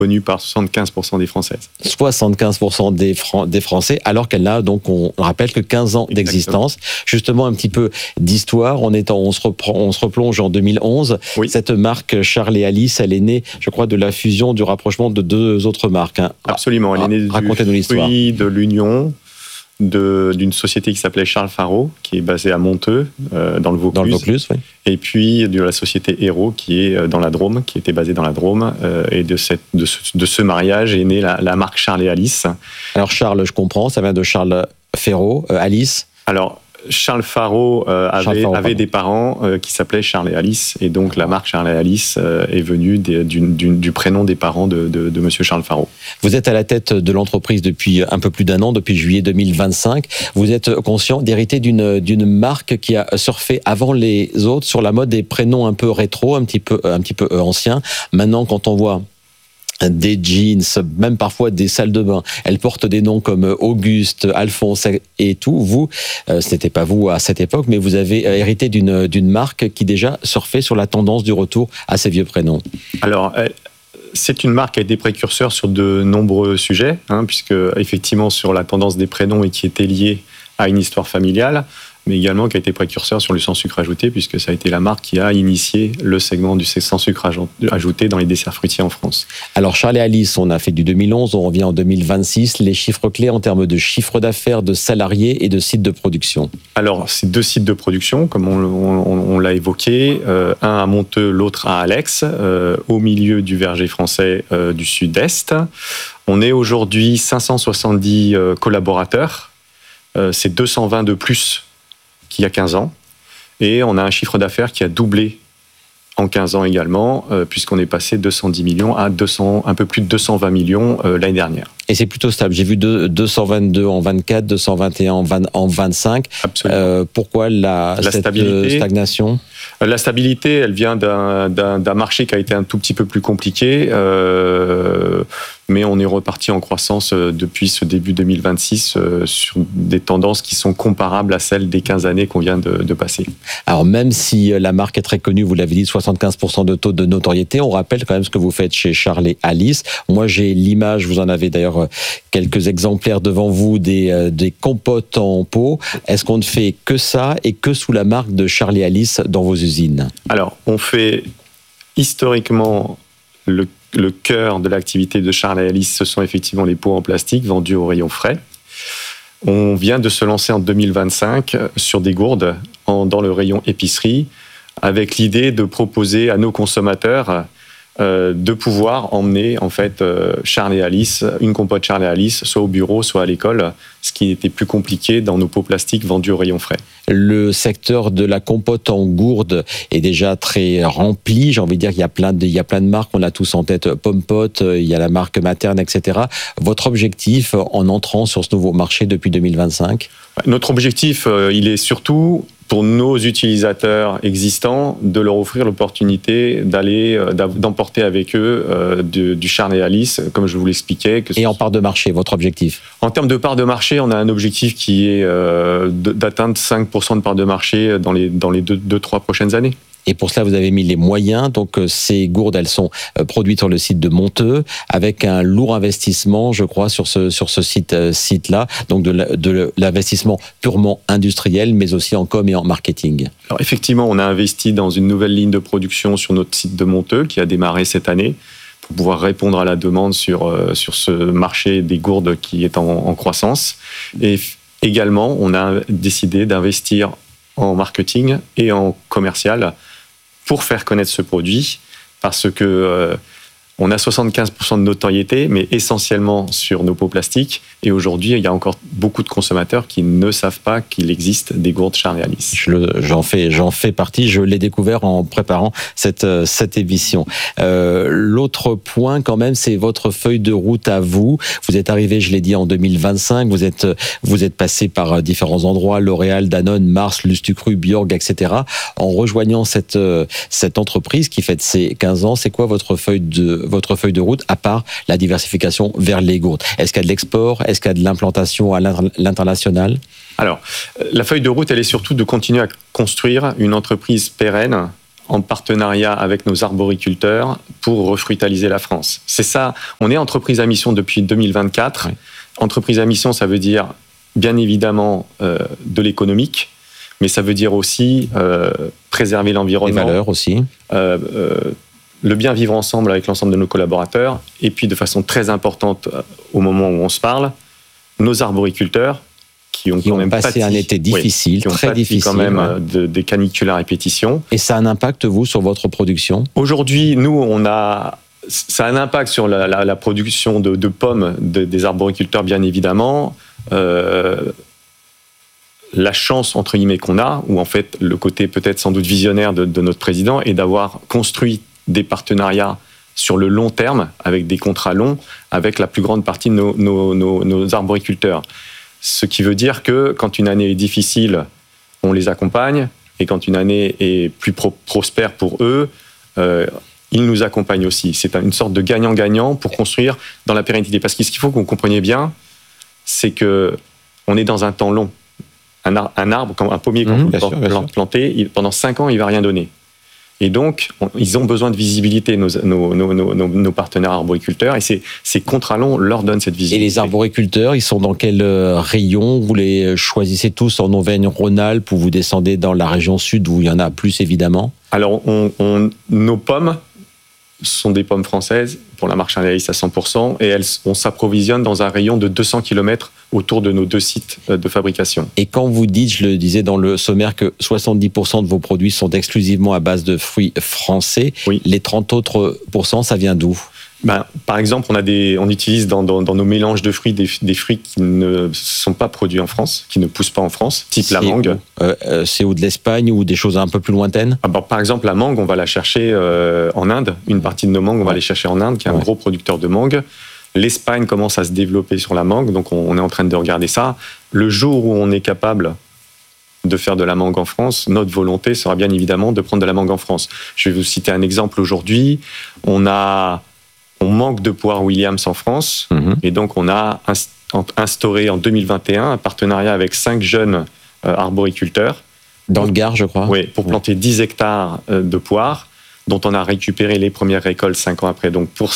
connue par 75% des Françaises. 75% des Français, alors qu'elle n'a donc, on rappelle, que 15 ans d'existence. Justement, un petit peu d'histoire. On se replonge en 2011. Oui. Cette marque Charles et Alice, elle est née, je crois, de la fusion, du rapprochement de deux autres marques. Absolument. Elle est née Racontez-nous l'histoire. De l'union d'une société qui s'appelait Charles Faro, qui est basée à Monteux, dans le Vaucluse. Dans le Vaucluse, oui. Et puis de la société Hérault, qui est dans la Drôme, qui était basée dans la Drôme. Et de ce mariage est née la marque Charles et Alice. Alors Charles, je comprends, ça vient de Charles Ferraud. Alice? Alors, Charles Faro avait des parents qui s'appelaient Charles et Alice, et donc la marque Charles et Alice est venue du prénom des parents de Monsieur Charles Faro. Vous êtes à la tête de l'entreprise depuis un peu plus d'un an, depuis juillet 2025. Vous êtes conscient d'hériter d'une marque qui a surfé avant les autres sur la mode des prénoms un peu rétro, un petit peu anciens. Maintenant, quand on voit des jeans, même parfois des salles de bain, elles portent des noms comme Auguste, Alphonse et tout. Vous, ce n'était pas vous à cette époque, mais vous avez hérité d'une marque qui déjà surfait sur la tendance du retour à ces vieux prénoms. Alors, c'est une marque qui a été précurseur sur de nombreux sujets, puisque effectivement sur la tendance des prénoms et qui était liée à une histoire familiale, mais également qui a été précurseur sur le sans sucre ajouté, puisque ça a été la marque qui a initié le segment du sans sucre ajouté dans les desserts fruitiers en France. Alors Charles et Alice, on a fait du 2011, on revient en 2026. Les chiffres clés en termes de chiffre d'affaires, de salariés et de sites de production? Alors, c'est 2 sites de production, comme on l'a évoqué, un à Monteux, l'autre à Alex, au milieu du verger français du Sud-Est. On est aujourd'hui 570 collaborateurs, c'est 220 de plus qu'il y a 15 ans, et on a un chiffre d'affaires qui a doublé en 15 ans également, puisqu'on est passé de 210 millions à un peu plus de 220 millions l'année dernière. Et c'est plutôt stable. J'ai vu 222 en 24, 221 en 25. Absolument. Pourquoi cette stagnation? La stabilité, elle vient d'un marché qui a été un tout petit peu plus compliqué, mais on est reparti en croissance depuis ce début 2026 sur des tendances qui sont comparables à celles des 15 années qu'on vient de passer. Alors même si la marque est très connue, vous l'avez dit, 75% de taux de notoriété, on rappelle quand même ce que vous faites chez Charles et Alice. Moi j'ai l'image, vous en avez d'ailleurs quelques exemplaires devant vous, des compotes en pot. Est-ce qu'on ne fait que ça et que sous la marque de Charles et Alice dans vos usines? Alors, on fait historiquement le cœur de l'activité de Charles et Alice, ce sont effectivement les pots en plastique vendus au rayon frais. On vient de se lancer en 2025 sur des gourdes dans le rayon épicerie, avec l'idée de proposer à nos consommateurs de pouvoir emmener en fait Charles et Alice, une compote Charles et Alice, soit au bureau, soit à l'école, ce qui était plus compliqué dans nos pots plastiques vendus au rayon frais. Le secteur de la compote en gourde est déjà très rempli. J'ai envie de dire qu'il y a plein de marques, on a tous en tête Pompot, il y a la marque Materne, etc. Votre objectif en entrant sur ce nouveau marché depuis 2025? Notre objectif, il est surtout pour nos utilisateurs existants de leur offrir l'opportunité d'emporter avec eux du Charles et Alice, comme je vous l'expliquais. Et en part de marché, votre objectif? En termes de part de marché, on a un objectif qui est d'atteindre 5% de part de marché dans les 2-3 prochaines années. Et pour cela, vous avez mis les moyens. Donc, ces gourdes, elles sont produites sur le site de Monteux, avec un lourd investissement, je crois, sur ce site-là. Donc, de l'investissement purement industriel, mais aussi en com et en marketing. Alors, effectivement, on a investi dans une nouvelle ligne de production sur notre site de Monteux, qui a démarré cette année, pour pouvoir répondre à la demande sur ce marché des gourdes qui est en croissance. Et également, on a décidé d'investir en marketing et en commercial pour faire connaître ce produit, parce que on a 75% de notoriété, mais essentiellement sur nos pots plastiques. Et aujourd'hui, il y a encore beaucoup de consommateurs qui ne savent pas qu'il existe des gourdes Charles et Alice. J'en fais partie. Je l'ai découvert en préparant cette émission. L'autre point, quand même, c'est votre feuille de route à vous. Vous êtes arrivé, je l'ai dit, en 2025. Vous êtes passé par différents endroits, L'Oréal, Danone, Mars, Lustucru, Bjorg, etc. En rejoignant cette entreprise qui fête ses 15 ans, c'est quoi votre feuille de route, à part la diversification vers les gourdes? Est-ce qu'il y a de l'export? Est-ce qu'il y a de l'implantation à l'international? Alors, la feuille de route, elle est surtout de continuer à construire une entreprise pérenne en partenariat avec nos arboriculteurs pour refruitaliser la France. C'est ça, on est entreprise à mission depuis 2024. Oui. Entreprise à mission, ça veut dire bien évidemment de l'économique, mais ça veut dire aussi préserver l'environnement. Les valeurs aussi. Le bien vivre ensemble avec l'ensemble de nos collaborateurs, et puis de façon très importante au moment où on se parle, nos arboriculteurs qui ont quand même passé un été difficile, qui très difficile, quand même des canicules à répétition. Et ça a un impact, vous, sur votre production ? Aujourd'hui, nous, ça a un impact sur la production de pommes des arboriculteurs, bien évidemment. La chance, entre guillemets, qu'on a, ou en fait le côté peut-être sans doute visionnaire de notre président, est d'avoir construit des partenariats sur le long terme, avec des contrats longs, avec la plus grande partie de nos arboriculteurs. Ce qui veut dire que quand une année est difficile, on les accompagne, et quand une année est plus prospère pour eux, ils nous accompagnent aussi. C'est une sorte de gagnant-gagnant pour construire dans la pérennité. Parce que ce qu'il faut que vous compreniez bien, c'est qu'on est dans un temps long. Un arbre, un pommier qu'on peut planter, pendant 5 ans, il ne va rien donner. Et donc, ils ont besoin de visibilité, nos partenaires arboriculteurs, et ces contrats longs leur donnent cette visibilité. Et les arboriculteurs, ils sont dans quel rayon ? Vous les choisissez tous en Auvergne-Rhône-Alpes, ou vous descendez dans la région sud, où il y en a plus, évidemment ? Alors, nos pommes sont des pommes françaises pour la marchandise à 100%, et on s'approvisionne dans un rayon de 200 km autour de nos 2 sites de fabrication. Et quand vous dites, je le disais dans le sommaire, que 70% de vos produits sont exclusivement à base de fruits français, oui. Les 30 autres %, ça vient d'où ? Par exemple, on utilise dans nos mélanges de fruits des fruits qui ne sont pas produits en France, qui ne poussent pas en France, type la mangue. C'est ou de l'Espagne ou des choses un peu plus lointaines ? Par exemple, la mangue, on va la chercher en Inde. Une partie de nos mangues, on va les chercher en Inde, qui est un gros producteur de mangue. L'Espagne commence à se développer sur la mangue, donc on est en train de regarder ça. Le jour où on est capable de faire de la mangue en France, notre volonté sera bien évidemment de prendre de la mangue en France. Je vais vous citer un exemple aujourd'hui. On manque de poires Williams en France, et donc on a instauré en 2021 un partenariat avec 5 jeunes arboriculteurs. Dans le Gard, je crois. Oui, pour planter 10 hectares de poires, dont on a récupéré les premières récoltes 5 ans après, donc pour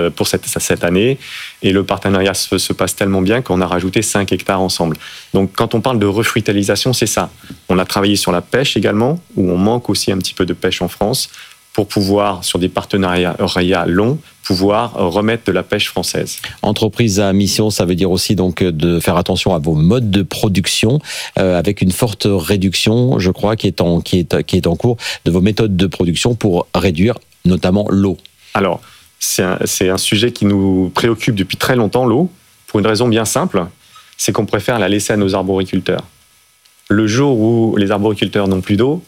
cette année. Et le partenariat se passe tellement bien qu'on a rajouté 5 hectares ensemble. Donc quand on parle de refruitalisation, c'est ça. On a travaillé sur la pêche également, où on manque aussi un petit peu de pêche en France, pour pouvoir, sur des partenariats longs, pouvoir remettre de la pêche française. Entreprise à mission, ça veut dire aussi donc de faire attention à vos modes de production, avec une forte réduction, je crois, qui est en cours, de vos méthodes de production pour réduire notamment l'eau. Alors, c'est un sujet qui nous préoccupe depuis très longtemps, l'eau, pour une raison bien simple, c'est qu'on préfère la laisser à nos arboriculteurs. Le jour où les arboriculteurs n'ont plus d'eau,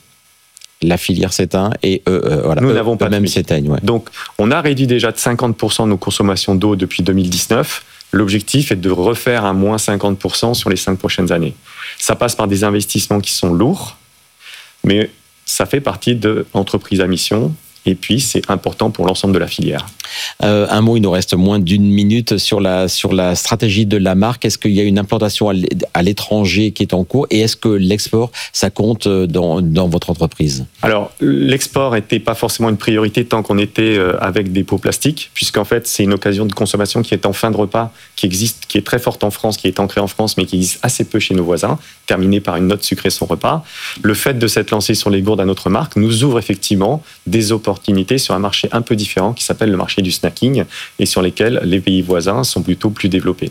la filière s'éteint et nous n'avons pas eux-mêmes s'éteignent. Ouais. Donc, on a réduit déjà de 50% nos consommations d'eau depuis 2019. L'objectif est de refaire un moins 50% sur les 5 prochaines années. Ça passe par des investissements qui sont lourds, mais ça fait partie de l'entreprise à mission. Et puis, c'est important pour l'ensemble de la filière. Un mot, il nous reste moins d'1 minute sur la stratégie de la marque. Est-ce qu'il y a une implantation à l'étranger qui est en cours ? Et est-ce que l'export, ça compte dans votre entreprise ? Alors, l'export n'était pas forcément une priorité tant qu'on était avec des pots plastiques, puisqu'en fait, c'est une occasion de consommation qui est en fin de repas, qui existe, qui est très forte en France, qui est ancrée en France, mais qui existe assez peu chez nos voisins, terminée par une note sucrée son repas. Le fait de s'être lancé sur les gourdes à notre marque nous ouvre effectivement des opportunités sur un marché un peu différent qui s'appelle le marché du snacking et sur lesquels les pays voisins sont plutôt plus développés.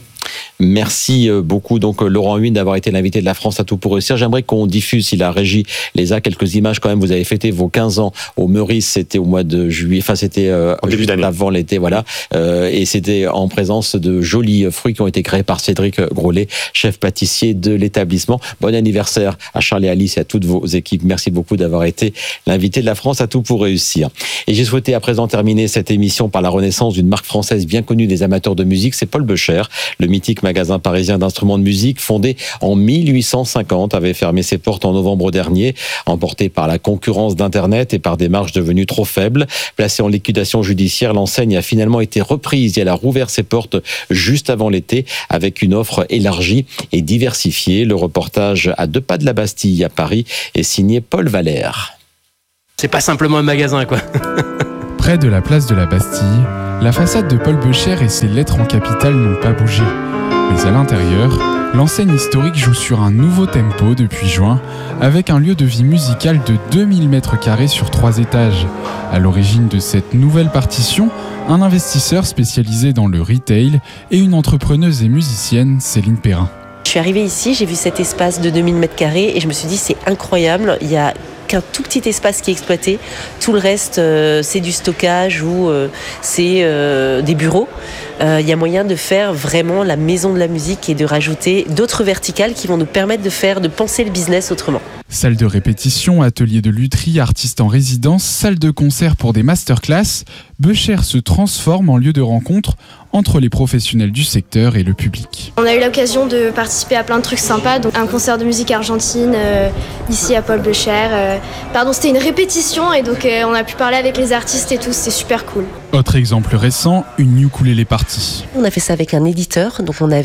Merci beaucoup donc Laurent Huynh d'avoir été l'invité de La France à tout pour réussir. J'aimerais qu'on diffuse, si la régie les a, quelques images quand même. Vous avez fêté vos 15 ans au Meurice, c'était au mois de juillet, enfin c'était en début d'année, avant l'été, voilà. Et c'était en présence de jolis fruits qui ont été créés par Cédric Grolet, chef pâtissier de l'établissement. Bon anniversaire à Charles et Alice et à toutes vos équipes. Merci beaucoup d'avoir été l'invité de La France à tout pour réussir. Et j'ai souhaité à présent terminer cette émission par la renaissance d'une marque française bien connue des amateurs de musique, c'est Paul Beucher. Le mythique magasin parisien d'instruments de musique, fondé en 1850, avait fermé ses portes en novembre dernier, emporté par la concurrence d'Internet et par des marges devenues trop faibles. Placée en liquidation judiciaire, l'enseigne a finalement été reprise et elle a rouvert ses portes juste avant l'été avec une offre élargie et diversifiée. Le reportage à 2 pas de la Bastille à Paris est signé Paul Valère. C'est pas simplement un magasin, quoi. Près de la place de la Bastille, la façade de Paul Becher et ses lettres en capitale n'ont pas bougé. Mais à l'intérieur, l'enseigne historique joue sur un nouveau tempo depuis juin, avec un lieu de vie musical de 2000 m² sur 3 étages. À l'origine de cette nouvelle partition, un investisseur spécialisé dans le retail et une entrepreneuse et musicienne, Céline Perrin. Je suis arrivée ici, j'ai vu cet espace de 2000 m² et je me suis dit c'est incroyable, il y a qu'un tout petit espace qui est exploité, tout le reste c'est du stockage ou c'est des bureaux. Il y a moyen de faire vraiment la maison de la musique et de rajouter d'autres verticales qui vont nous permettre de penser le business autrement. Salle de répétition, atelier de lutherie, artistes en résidence, salle de concert pour des masterclass, Becher se transforme en lieu de rencontre entre les professionnels du secteur et le public. On a eu l'occasion de participer à plein de trucs sympas, donc un concert de musique argentine ici à Paul Becher. C'était une répétition et donc on a pu parler avec les artistes et tout, c'était super cool. Autre exemple récent, une ukulélé party. On a fait ça avec un éditeur, donc on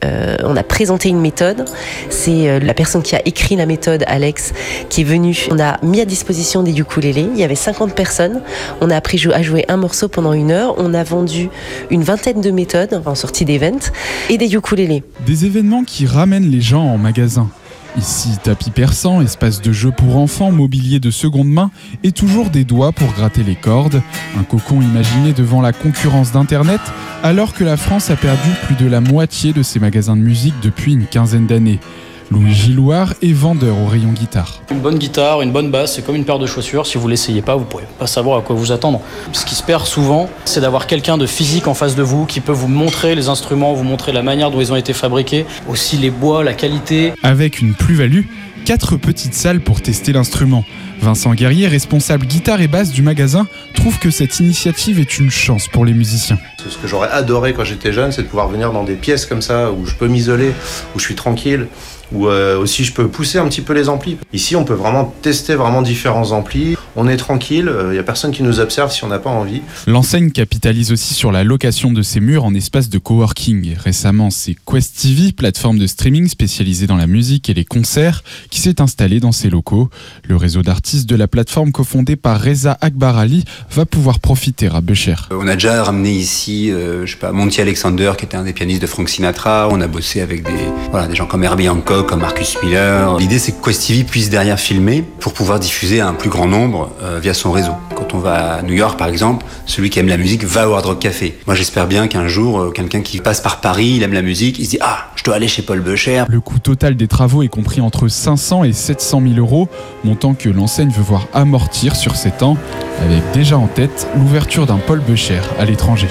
a présenté une méthode. C'est la personne qui a écrit la méthode, Alex, qui est venue. On a mis à disposition des ukulélés. Il y avait 50 personnes. On a appris à jouer un morceau pendant 1 heure. On a vendu une vingtaine de méthodes en sortie d'event et des ukulélés. Des événements qui ramènent les gens en magasin. Ici, tapis persan, espace de jeu pour enfants, mobilier de seconde main et toujours des doigts pour gratter les cordes. Un cocon imaginé devant la concurrence d'Internet, alors que la France a perdu plus de la moitié de ses magasins de musique depuis une quinzaine d'années. Louis Gillouard est vendeur au rayon guitare. Une bonne guitare, une bonne basse, c'est comme une paire de chaussures. Si vous ne l'essayez pas, vous ne pourrez pas savoir à quoi vous attendre. Ce qui se perd souvent, c'est d'avoir quelqu'un de physique en face de vous qui peut vous montrer les instruments, vous montrer la manière dont ils ont été fabriqués, aussi les bois, la qualité. Avec une plus-value, 4 petites salles pour tester l'instrument. Vincent Guerrier, responsable guitare et basse du magasin, trouve que cette initiative est une chance pour les musiciens. Ce que j'aurais adoré quand j'étais jeune, c'est de pouvoir venir dans des pièces comme ça, où je peux m'isoler, où je suis tranquille, où aussi je peux pousser un petit peu les amplis. Ici, on peut vraiment tester différents amplis. On est tranquille, il n'y a personne qui nous observe si on n'a pas envie. L'enseigne capitalise aussi sur la location de ses murs en espace de coworking. Récemment, c'est Quest TV, plateforme de streaming spécialisée dans la musique et les concerts, qui s'est installée dans ses locaux. Le réseau d'artistes de la plateforme cofondé par Reza Akbar Ali va pouvoir profiter à Becher. On a déjà ramené ici, Monty Alexander, qui était un des pianistes de Frank Sinatra. On a bossé avec des gens comme Herbie Hancock, comme Marcus Miller. L'idée, c'est que Quest TV puisse derrière filmer pour pouvoir diffuser à un plus grand nombre via son réseau. Quand on va à New York, par exemple, celui qui aime la musique va au Hard Rock Café. Moi, j'espère bien qu'un jour, quelqu'un qui passe par Paris, il aime la musique, il se dit « Ah, je dois aller chez Paul Becher ». Le coût total des travaux est compris entre 500 et 700 000 euros, montant que l'enseigne veut voir amortir sur 7 ans, avec déjà en tête l'ouverture d'un Paul Becher à l'étranger.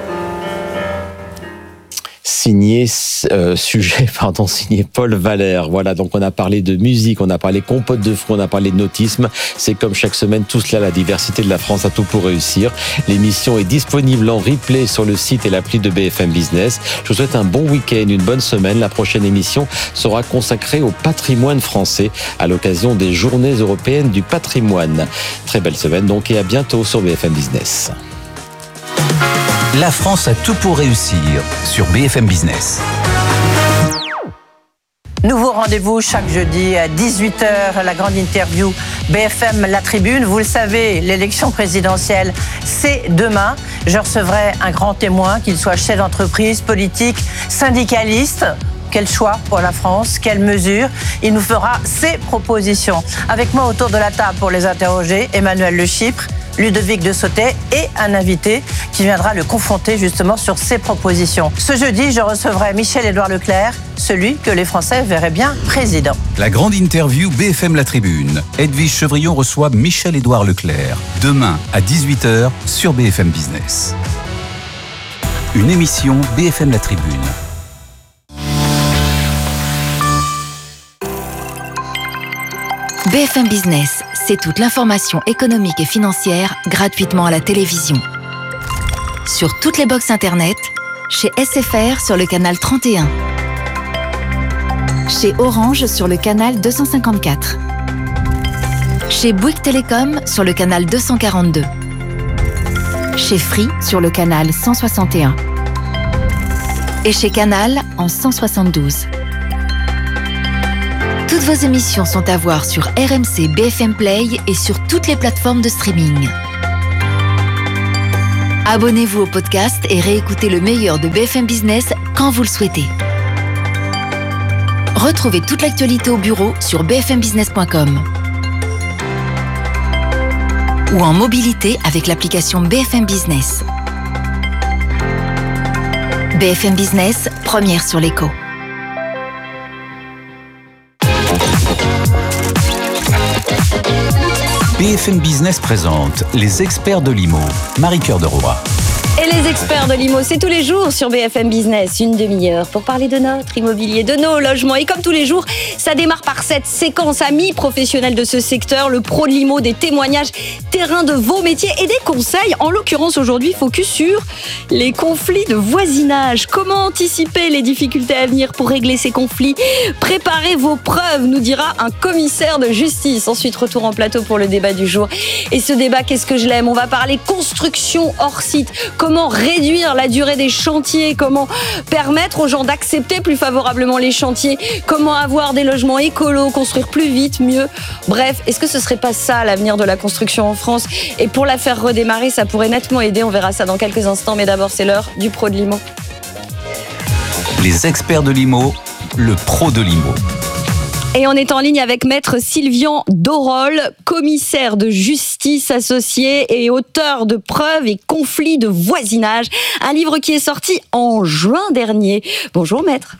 Signé Paul Valère. Voilà, donc on a parlé de musique, on a parlé compote de fruits, on a parlé de nautisme. C'est comme chaque semaine, tout cela, la diversité de la France a tout pour réussir. L'émission est disponible en replay sur le site et l'appli de BFM Business. Je vous souhaite un bon week-end, une bonne semaine. La prochaine émission sera consacrée au patrimoine français à l'occasion des Journées européennes du patrimoine. Très belle semaine donc et à bientôt sur BFM Business. La France a tout pour réussir sur BFM Business. Nouveau rendez-vous chaque jeudi à 18h, la grande interview BFM La Tribune. Vous le savez, l'élection présidentielle, c'est demain. Je recevrai un grand témoin, qu'il soit chef d'entreprise, politique, syndicaliste. Quel choix pour la France? Quelles mesures? Il nous fera ses propositions. Avec moi autour de la table pour les interroger, Emmanuel Le Chypre, Ludovic de Sautet et un invité qui viendra le confronter justement sur ses propositions. Ce jeudi, je recevrai Michel-Édouard Leclerc, celui que les Français verraient bien président. La grande interview BFM La Tribune. Edwige Chevrillon reçoit Michel-Édouard Leclerc. Demain à 18h sur BFM Business. Une émission BFM La Tribune. BFM Business, c'est toute l'information économique et financière gratuitement à la télévision. Sur toutes les box internet, chez SFR sur le canal 31, chez Orange sur le canal 254, chez Bouygues Télécom sur le canal 242, chez Free sur le canal 161 et chez Canal en 172. Toutes vos émissions sont à voir sur RMC BFM Play et sur toutes les plateformes de streaming. Abonnez-vous au podcast et réécoutez le meilleur de BFM Business quand vous le souhaitez. Retrouvez toute l'actualité au bureau sur bfmbusiness.com ou en mobilité avec l'application BFM Business. BFM Business, première sur l'écho. BFM Business présente les experts de l'IMO. Marie-Cœur de Roy. Et les experts de l'IMO, c'est tous les jours sur BFM Business, une demi-heure pour parler de notre immobilier, de nos logements. Et comme tous les jours, ça démarre par cette séquence amis professionnels de ce secteur, le pro de l'IMO, des témoignages, terrain de vos métiers et des conseils. En l'occurrence, aujourd'hui, focus sur les conflits de voisinage. Comment anticiper les difficultés à venir pour régler ces conflits? Préparez vos preuves, nous dira un commissaire de justice. Ensuite, retour en plateau pour le débat du jour. Et ce débat, qu'est-ce que je l'aime? On va parler construction hors site. Comment réduire la durée des chantiers? Comment permettre aux gens d'accepter plus favorablement les chantiers? Comment avoir des logements écolos, construire plus vite, mieux? Bref, est-ce que ce serait pas ça l'avenir de la construction en France? Et pour la faire redémarrer, ça pourrait nettement aider. On verra ça dans quelques instants. Mais d'abord, c'est l'heure du pro de l'IMO. Les experts de l'IMO, le pro de l'IMO. Et on est en ligne avec Maître Sylvian Dorol, commissaire de justice associé et auteur de Preuves et conflits de voisinage, un livre qui est sorti en juin dernier. Bonjour Maître.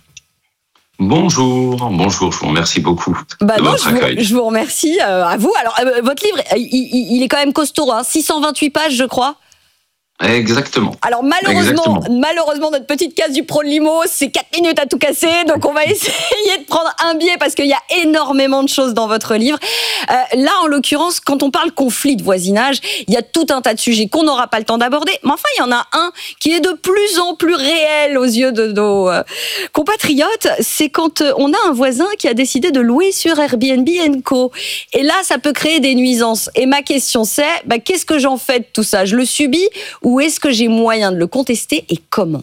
Bonjour, je vous remercie beaucoup de votre accueil. Je vous remercie à vous. Alors, votre livre, il est quand même costaud, 628 pages je crois. Exactement. Alors malheureusement, notre petite case du pro de l'IMO, c'est 4 minutes à tout casser, donc on va essayer de prendre un biais parce qu'il y a énormément de choses dans votre livre. Là, en l'occurrence, quand on parle conflit de voisinage, il y a tout un tas de sujets qu'on n'aura pas le temps d'aborder, mais enfin, il y en a un qui est de plus en plus réel aux yeux de nos compatriotes, c'est quand on a un voisin qui a décidé de louer sur Airbnb & Co. Et là, ça peut créer des nuisances. Et ma question c'est, qu'est-ce que j'en fais de tout ça? Je le subis ou est-ce que j'ai moyen de le contester et comment?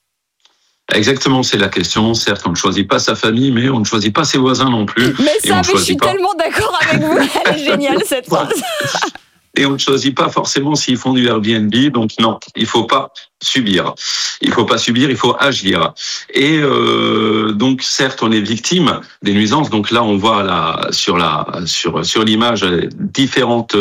Exactement, c'est la question. Certes, on ne choisit pas sa famille, mais on ne choisit pas ses voisins non plus. Mais je suis tellement d'accord avec vous. Elle est géniale, cette phrase. Et on ne choisit pas forcément s'ils font du Airbnb. Donc non, il faut pas subir. Il faut pas subir, il faut agir. Et donc certes, on est victime des nuisances. Donc là, on voit sur l'image différentes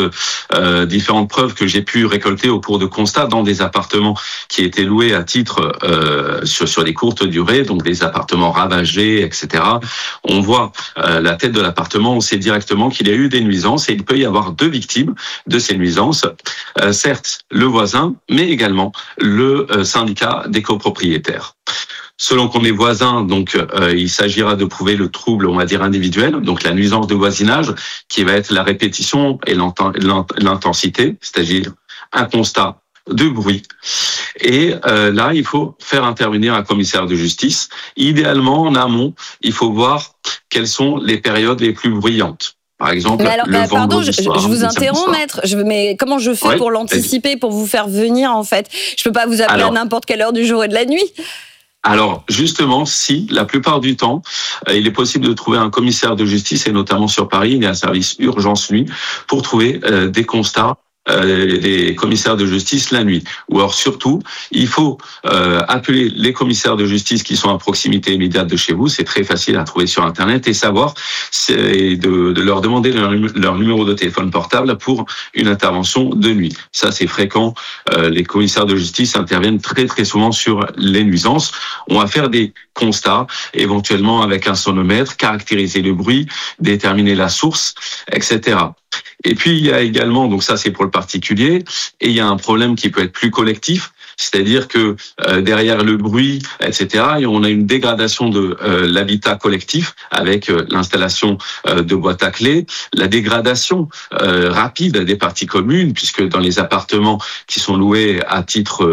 preuves que j'ai pu récolter au cours de constats dans des appartements qui étaient loués à titre sur des courtes durées, donc des appartements ravagés, etc. On voit la tête de l'appartement, on sait directement qu'il y a eu des nuisances et il peut y avoir deux victimes de ces nuisances. Certes, le voisin, mais également le syndicat des copropriétaires. Selon qu'on est voisin, donc il s'agira de prouver le trouble, on va dire individuel, donc la nuisance de voisinage, qui va être la répétition et l'intensité, c'est-à-dire un constat de bruit. Et là, il faut faire intervenir un commissaire de justice. Idéalement, en amont, il faut voir quelles sont les périodes les plus bruyantes. Par exemple, pardon, je vous interromps, maître. Mais comment je fais pour l'anticiper, pour vous faire venir, en fait? Je peux pas vous appeler à n'importe quelle heure du jour et de la nuit. Alors, justement, si, la plupart du temps, il est possible de trouver un commissaire de justice, et notamment sur Paris, il y a un service urgence nuit, pour trouver des constats les commissaires de justice la nuit. Ou alors surtout, il faut appeler les commissaires de justice qui sont à proximité immédiate de chez vous, c'est très facile à trouver sur Internet, et savoir, c'est de leur demander leur numéro de téléphone portable pour une intervention de nuit. Ça, c'est fréquent. Les commissaires de justice interviennent très très souvent sur les nuisances. On va faire des constats, éventuellement avec un sonomètre, caractériser le bruit, déterminer la source, etc. Et puis, il y a également, donc ça c'est pour le particulier, et il y a un problème qui peut être plus collectif, c'est-à-dire que derrière le bruit, etc., on a une dégradation de l'habitat collectif avec l'installation de boîtes à clés, la dégradation rapide des parties communes, puisque dans les appartements qui sont loués à titre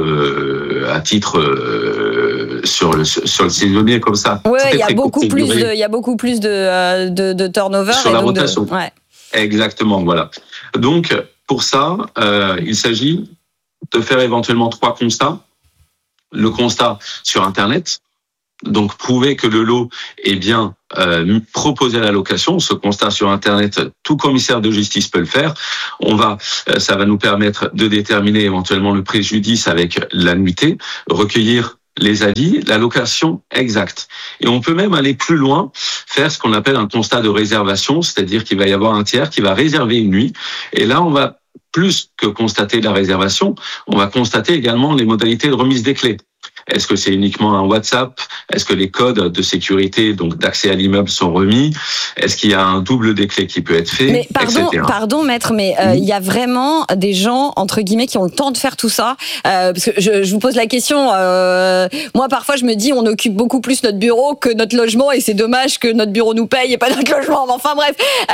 sur le saisonnier comme ça. Oui, il y a beaucoup plus de turnover sur et la donc rotation. Ouais. Exactement, voilà. Donc, pour ça, il s'agit de faire éventuellement 3 constats. Le constat sur Internet, donc prouver que le lot est bien proposer la location. Ce constat sur Internet, tout commissaire de justice peut le faire. Ça va nous permettre de déterminer éventuellement le préjudice avec l'annuité, recueillir les avis, la location exacte. Et on peut même aller plus loin, faire ce qu'on appelle un constat de réservation, c'est-à-dire qu'il va y avoir un tiers qui va réserver une nuit. Et là, on va plus que constater la réservation, on va constater également les modalités de remise des clés. Est-ce que c'est uniquement un WhatsApp? Est-ce que les codes de sécurité, donc d'accès à l'immeuble, sont remis? Est-ce qu'il y a un double des clés qui peut être fait? Mais pardon, maître, mais il y a vraiment des gens entre guillemets qui ont le temps de faire tout ça. Parce que je vous pose la question. Moi, parfois, je me dis, on occupe beaucoup plus notre bureau que notre logement, et c'est dommage que notre bureau nous paye et pas notre logement. Enfin bref,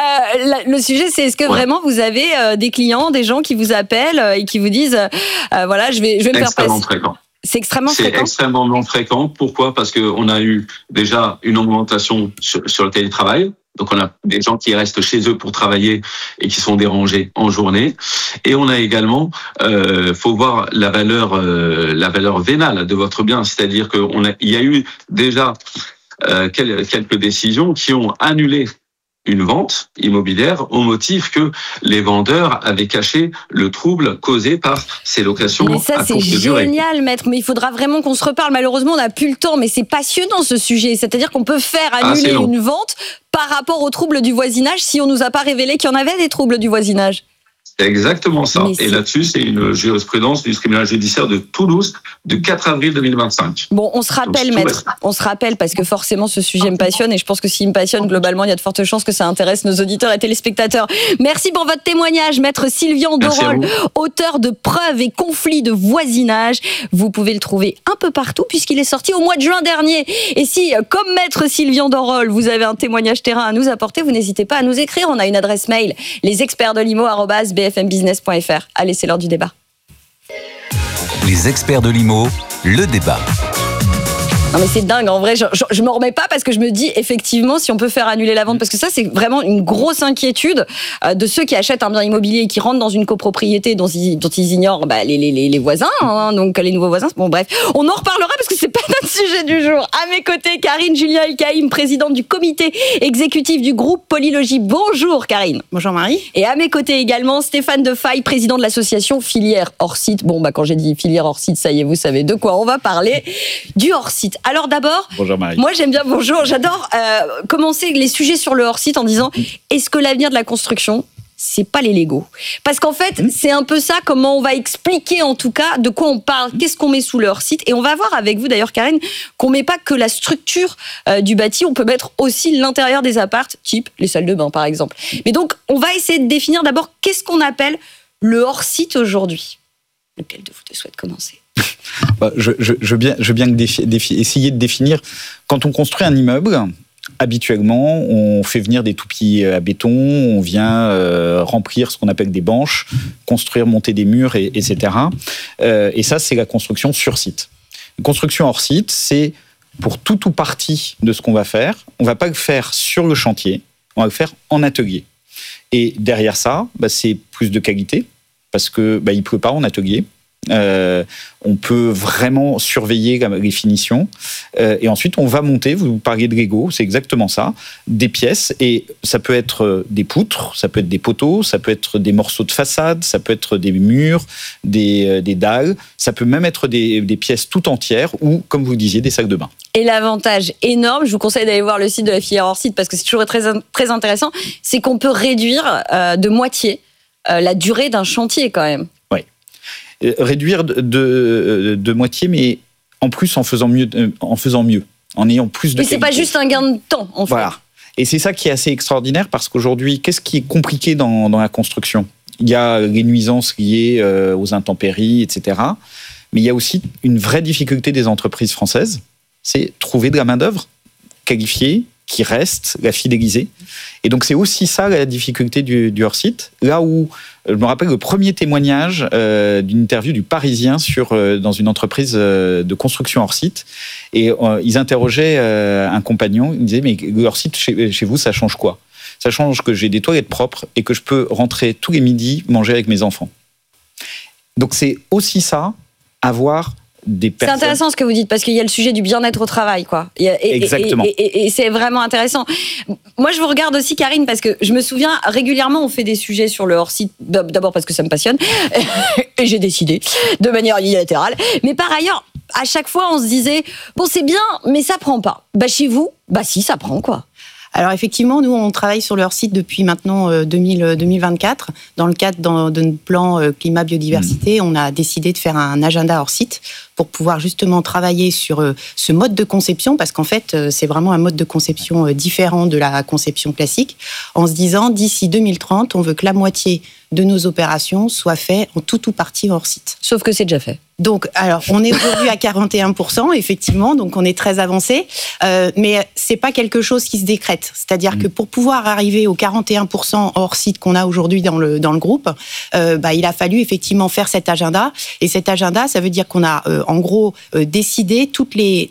le sujet, c'est est-ce que vraiment vous avez des clients, des gens qui vous appellent et qui vous disent, voilà, je vais me faire passer. Fréquent. C'est extrêmement fréquent. C'est extrêmement fréquent. Pourquoi? Parce qu'on a eu déjà une augmentation sur le télétravail. Donc, on a des gens qui restent chez eux pour travailler et qui sont dérangés en journée. Et on a également, faut voir la valeur vénale de votre bien. C'est-à-dire il y a eu déjà quelques décisions qui ont annulé une vente immobilière au motif que les vendeurs avaient caché le trouble causé par ces locations à courte durée. Mais ça, c'est génial, maître. Mais il faudra vraiment qu'on se reparle. Malheureusement, on n'a plus le temps. Mais c'est passionnant, ce sujet. C'est-à-dire qu'on peut faire annuler une vente par rapport aux troubles du voisinage si on nous a pas révélé qu'il y en avait des troubles du voisinage. C'est exactement ça. Et là-dessus, c'est une jurisprudence du tribunal judiciaire de Toulouse du 4 avril 2025. Bon, on se rappelle, maître. On se rappelle parce que forcément, ce sujet me passionne et je pense que s'il me passionne, globalement, il y a de fortes chances que ça intéresse nos auditeurs et téléspectateurs. Merci pour votre témoignage, maître Sylvian Dorol, auteur de Preuves et conflits de voisinage. Vous pouvez le trouver un peu partout puisqu'il est sorti au mois de juin dernier. Et si, comme maître Sylvian Dorol, vous avez un témoignage terrain à nous apporter, vous n'hésitez pas à nous écrire. On a une adresse mail, lesexpertsdelimo@bfmbusiness.fr. Allez, c'est l'heure du débat. Les experts de l'IMO, le débat. Non mais c'est dingue, en vrai, je me remets pas parce que je me dis effectivement si on peut faire annuler la vente, parce que ça c'est vraiment une grosse inquiétude de ceux qui achètent un bien immobilier et qui rentrent dans une copropriété dont ils ignorent les voisins, hein, donc les nouveaux voisins. Bon bref, on en reparlera parce que c'est pas notre sujet du jour. À mes côtés, Karine Julien El-Kaïm, présidente du comité exécutif du groupe Polylogie. Bonjour Karine. Bonjour Marie. Et à mes côtés également, Stéphane Defaille, président de l'association Filière Hors Site. Bon bah quand j'ai dit Filière Hors Site, ça y est, vous savez de quoi on va parler, du hors site. Alors d'abord, bonjour Marie. Moi j'aime bien, j'adore commencer les sujets sur le hors-site en disant est-ce que l'avenir de la construction, c'est pas les Legos? Parce qu'en fait, c'est un peu ça, comment on va expliquer en tout cas de quoi on parle, qu'est-ce qu'on met sous le hors-site. Et on va voir avec vous d'ailleurs Karine, qu'on met pas que la structure du bâti, on peut mettre aussi l'intérieur des appartes, type les salles de bain par exemple. Mais donc, on va essayer de définir d'abord qu'est-ce qu'on appelle le hors-site aujourd'hui. Lequel de vous deux souhaite commencer? Je veux bien essayer de définir. Quand on construit un immeuble, habituellement, on fait venir des toupies à béton, on vient remplir ce qu'on appelle des banches, construire, monter des murs, etc. Et ça, c'est la construction sur site. La construction hors site, c'est pour tout ou partie de ce qu'on va faire. On ne va pas le faire sur le chantier, on va le faire en atelier. Et derrière ça, c'est plus de qualité, parce que il ne pleut pas en atelier. On peut vraiment surveiller les finitions et ensuite on va monter, vous parliez de Lego, c'est exactement ça, des pièces, et ça peut être des poutres, ça peut être des poteaux, ça peut être des morceaux de façade, ça peut être des murs, des dalles, ça peut même être des pièces tout entières ou, comme vous disiez, des sacs de bain. Et l'avantage énorme, je vous conseille d'aller voir le site de la filière hors site parce que c'est toujours très, très intéressant, c'est qu'on peut réduire de moitié la durée d'un chantier quand même. Réduire de moitié, mais en plus en faisant mieux, en ayant plus de qualité. Mais c'est pas juste un gain de temps, en fait. Voilà. Et c'est ça qui est assez extraordinaire, parce qu'aujourd'hui, qu'est-ce qui est compliqué dans la construction? Il y a les nuisances liées aux intempéries, etc. Mais il y a aussi une vraie difficulté des entreprises françaises, c'est trouver de la main-d'œuvre qualifiée, qui reste, la fidéliser. Et donc c'est aussi ça la difficulté du hors-site. Là où, je me rappelle le premier témoignage d'une interview du Parisien dans une entreprise de construction hors-site. Et ils interrogeaient un compagnon, ils disaient, mais le hors-site chez vous, ça change quoi? Ça change que j'ai des toilettes propres et que je peux rentrer tous les midis manger avec mes enfants. Donc c'est aussi ça, avoir des personnes. C'est intéressant ce que vous dites, parce qu'il y a le sujet du bien-être au travail, quoi. Exactement. Et c'est vraiment intéressant. Moi, je vous regarde aussi, Karine, parce que je me souviens, régulièrement, on fait des sujets sur le hors-site, d'abord parce que ça me passionne, et j'ai décidé, de manière unilatérale. Mais par ailleurs, à chaque fois, on se disait, bon, c'est bien, mais ça prend pas. Bah, chez vous, bah si, ça prend, quoi. Alors effectivement, nous, on travaille sur leur site depuis maintenant 2024. Dans le cadre de notre plan climat-biodiversité, on a décidé de faire un agenda hors site pour pouvoir justement travailler sur ce mode de conception, parce qu'en fait, c'est vraiment un mode de conception différent de la conception classique, en se disant, d'ici 2030, on veut que la moitié de nos opérations soient faites en tout ou partie hors site. Sauf que c'est déjà fait. Donc, alors, on est aujourd'hui à 41%, effectivement, donc on est très avancé, mais c'est pas quelque chose qui se décrète. C'est-à-dire que pour pouvoir arriver aux 41% hors site qu'on a aujourd'hui dans le groupe, il a fallu effectivement faire cet agenda. Et cet agenda, ça veut dire qu'on a en gros décidé toutes les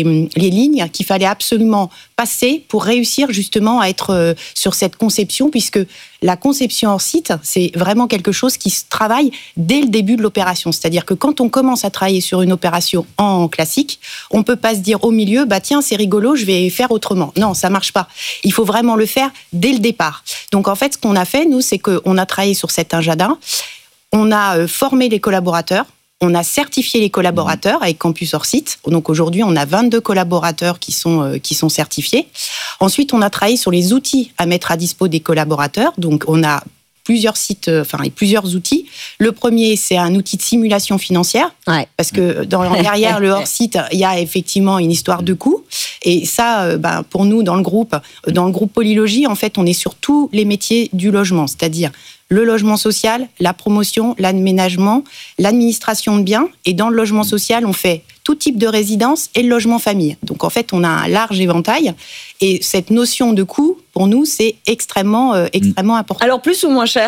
lignes qu'il fallait absolument passer pour réussir justement à être sur cette conception, puisque la conception hors site, c'est vraiment quelque chose qui se travaille dès le début de l'opération. C'est-à-dire que quand on commence à travailler sur une opération en classique, on peut pas se dire au milieu, bah tiens, c'est rigolo, je vais faire autrement. Non, ça marche pas. Il faut vraiment le faire dès le départ. Donc en fait, ce qu'on a fait, nous, c'est qu'on a travaillé sur cet agenda, on a formé les collaborateurs, on a certifié les collaborateurs avec Campus hors site. Donc aujourd'hui, on a 22 collaborateurs qui sont certifiés. Ensuite, on a travaillé sur les outils à mettre à dispo des collaborateurs. Donc on a plusieurs sites, plusieurs outils. Le premier, c'est un outil de simulation financière, parce que derrière le hors site, il y a effectivement une histoire de coût. Et ça, pour nous, dans le groupe Polylogie, en fait, on est sur tous les métiers du logement, c'est-à-dire le logement social, la promotion, l'aménagement, l'administration de biens. Et dans le logement social, on fait tout type de résidence et le logement famille. Donc en fait, on a un large éventail. Et cette notion de coût, pour nous, c'est extrêmement important. Alors plus ou moins cher ?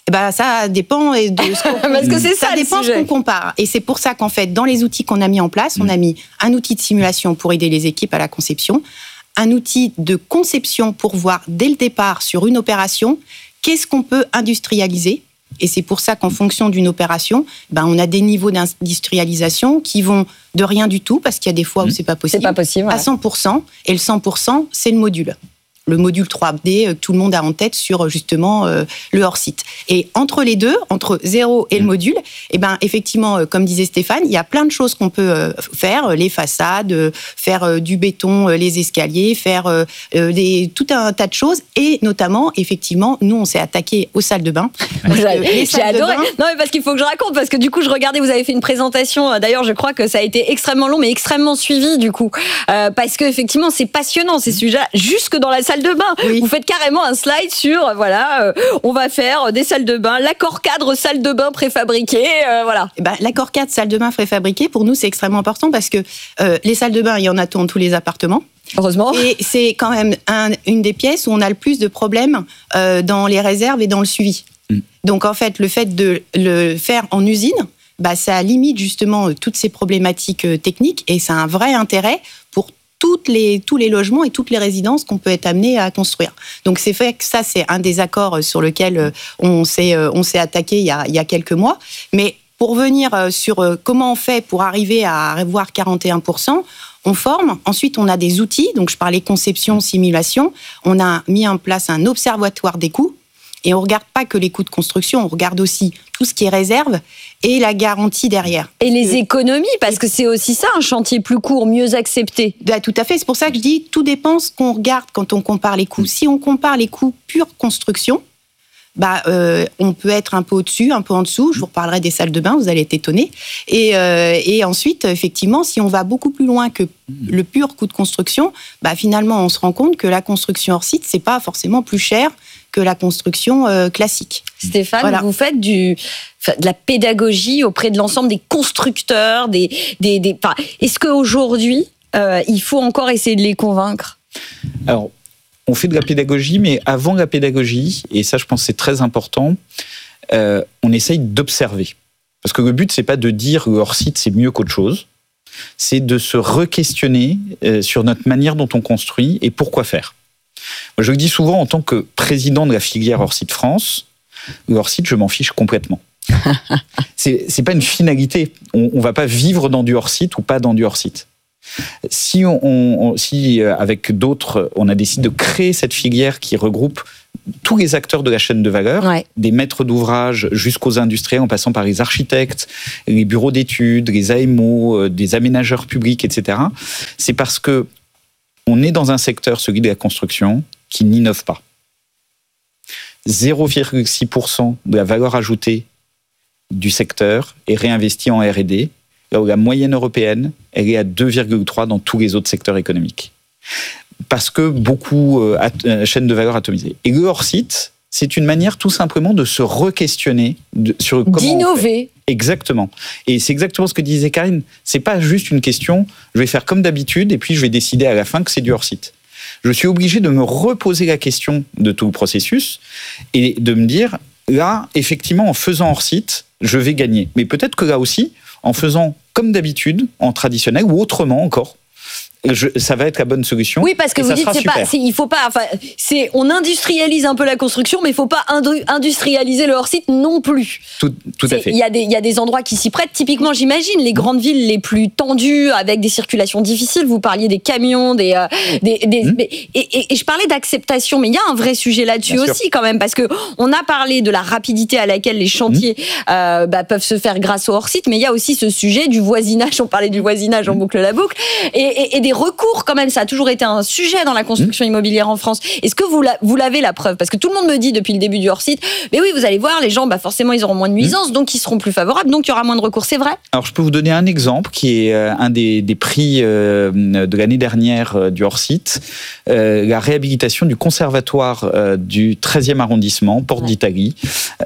Ça dépend de ce qu'on... Parce que c'est ça dépend ce qu'on compare. Et c'est pour ça qu'en fait, dans les outils qu'on a mis en place, on a mis un outil de simulation pour aider les équipes à la conception, un outil de conception pour voir dès le départ sur une opération qu'est-ce qu'on peut industrialiser. Et c'est pour ça qu'en fonction d'une opération, on a des niveaux d'industrialisation qui vont de rien du tout, parce qu'il y a des fois où c'est pas possible, à 100%. Et le 100%, c'est le module. Le module 3D que tout le monde a en tête sur justement le hors-site. Et entre les deux, entre 0 et le module, effectivement, comme disait Stéphane, il y a plein de choses qu'on peut faire, les façades, faire du béton, les escaliers, faire tout un tas de choses. Et notamment, effectivement, nous, on s'est attaqué aux salles de bain. J'ai adoré. Non, mais parce qu'il faut que je raconte, parce que du coup, je regardais, vous avez fait une présentation. D'ailleurs, je crois que ça a été extrêmement long, mais extrêmement suivi, du coup. Parce que effectivement, c'est passionnant, ces sujets, jusque dans la salle de bain. Oui. Vous faites carrément un slide sur, on va faire des salles de bain, l'accord cadre salle de bain préfabriquée, voilà. L'accord cadre salle de bain préfabriquée, pour nous, c'est extrêmement important parce que les salles de bain, il y en a dans tous les appartements. Heureusement. Et c'est quand même une des pièces où on a le plus de problèmes dans les réserves et dans le suivi. Donc, en fait, le fait de le faire en usine, ça limite justement toutes ces problématiques techniques et ça a un vrai intérêt pour tous les logements et toutes les résidences qu'on peut être amené à construire. Donc c'est fait que ça, c'est un des accords sur lequel on s'est attaqué il y a quelques mois. Mais pour venir sur comment on fait pour arriver à avoir 41%, on forme. Ensuite, on a des outils. Donc je parlais conception, simulation. On a mis en place un observatoire des coûts. Et on ne regarde pas que les coûts de construction, on regarde aussi tout ce qui est réserve et la garantie derrière. Et les économies, parce que c'est aussi ça, un chantier plus court, mieux accepté. Tout à fait, c'est pour ça que je dis, tout dépend ce qu'on regarde quand on compare les coûts. Si on compare les coûts pure construction, on peut être un peu au-dessus, un peu en dessous. Je vous reparlerai des salles de bain, vous allez être étonnés. Et ensuite, effectivement, si on va beaucoup plus loin que le pur coût de construction, finalement, on se rend compte que la construction hors site, c'est pas forcément plus cher que la construction classique. Stéphane, vous faites de la pédagogie auprès de l'ensemble des constructeurs, est-ce qu'aujourd'hui, il faut encore essayer de les convaincre ? Alors, on fait de la pédagogie, mais avant la pédagogie, et ça je pense que c'est très important, on essaye d'observer. Parce que le but, c'est pas de dire que le hors-site c'est mieux qu'autre chose, c'est de se re-questionner sur notre manière dont on construit et pourquoi faire. Moi, je le dis souvent en tant que président de la filière hors-site France, le hors-site, je m'en fiche complètement. C'est pas une finalité. On va pas vivre dans du hors-site ou pas dans du hors-site. Si avec d'autres, on a décidé de créer cette filière qui regroupe tous les acteurs de la chaîne de valeur, des maîtres d'ouvrage jusqu'aux industriels, en passant par les architectes, les bureaux d'études, les AMO, des aménageurs publics, etc. C'est parce que on est dans un secteur, celui de la construction, qui n'innove pas. 0,6% de la valeur ajoutée du secteur est réinvestie en R&D, là où la moyenne européenne, elle est à 2,3 dans tous les autres secteurs économiques. Parce que beaucoup chaînes de valeur atomisées. Et le hors-site, c'est une manière tout simplement de se re-questionner sur comment d'innover. Exactement. Et c'est exactement ce que disait Karine. C'est pas juste une question, je vais faire comme d'habitude et puis je vais décider à la fin que c'est du hors-site. Je suis obligé de me reposer la question de tout le processus et de me dire, là, effectivement, en faisant hors-site, je vais gagner. Mais peut-être que là aussi, en faisant comme d'habitude, en traditionnel ou autrement encore, ça va être la bonne solution. Oui, parce que vous dites, il faut pas, on industrialise un peu la construction, mais il faut pas industrialiser le hors-site non plus. Tout à fait. Il y a des endroits qui s'y prêtent. Typiquement, j'imagine, les grandes villes les plus tendues, avec des circulations difficiles. Vous parliez des camions, et je parlais d'acceptation, mais il y a un vrai sujet là-dessus aussi, quand même, parce que on a parlé de la rapidité à laquelle les chantiers peuvent se faire grâce au hors-site, mais il y a aussi ce sujet du voisinage. On parlait du voisinage, on boucle la boucle, et des recours, quand même, ça a toujours été un sujet dans la construction immobilière en France. Est-ce que vous l'avez la preuve? Parce que tout le monde me dit depuis le début du hors-site, mais oui, vous allez voir, les gens, forcément, ils auront moins de nuisances, donc ils seront plus favorables, donc il y aura moins de recours. C'est vrai? Alors, je peux vous donner un exemple qui est un des prix de l'année dernière du hors-site, la réhabilitation du conservatoire du 13e arrondissement, Porte d'Italie,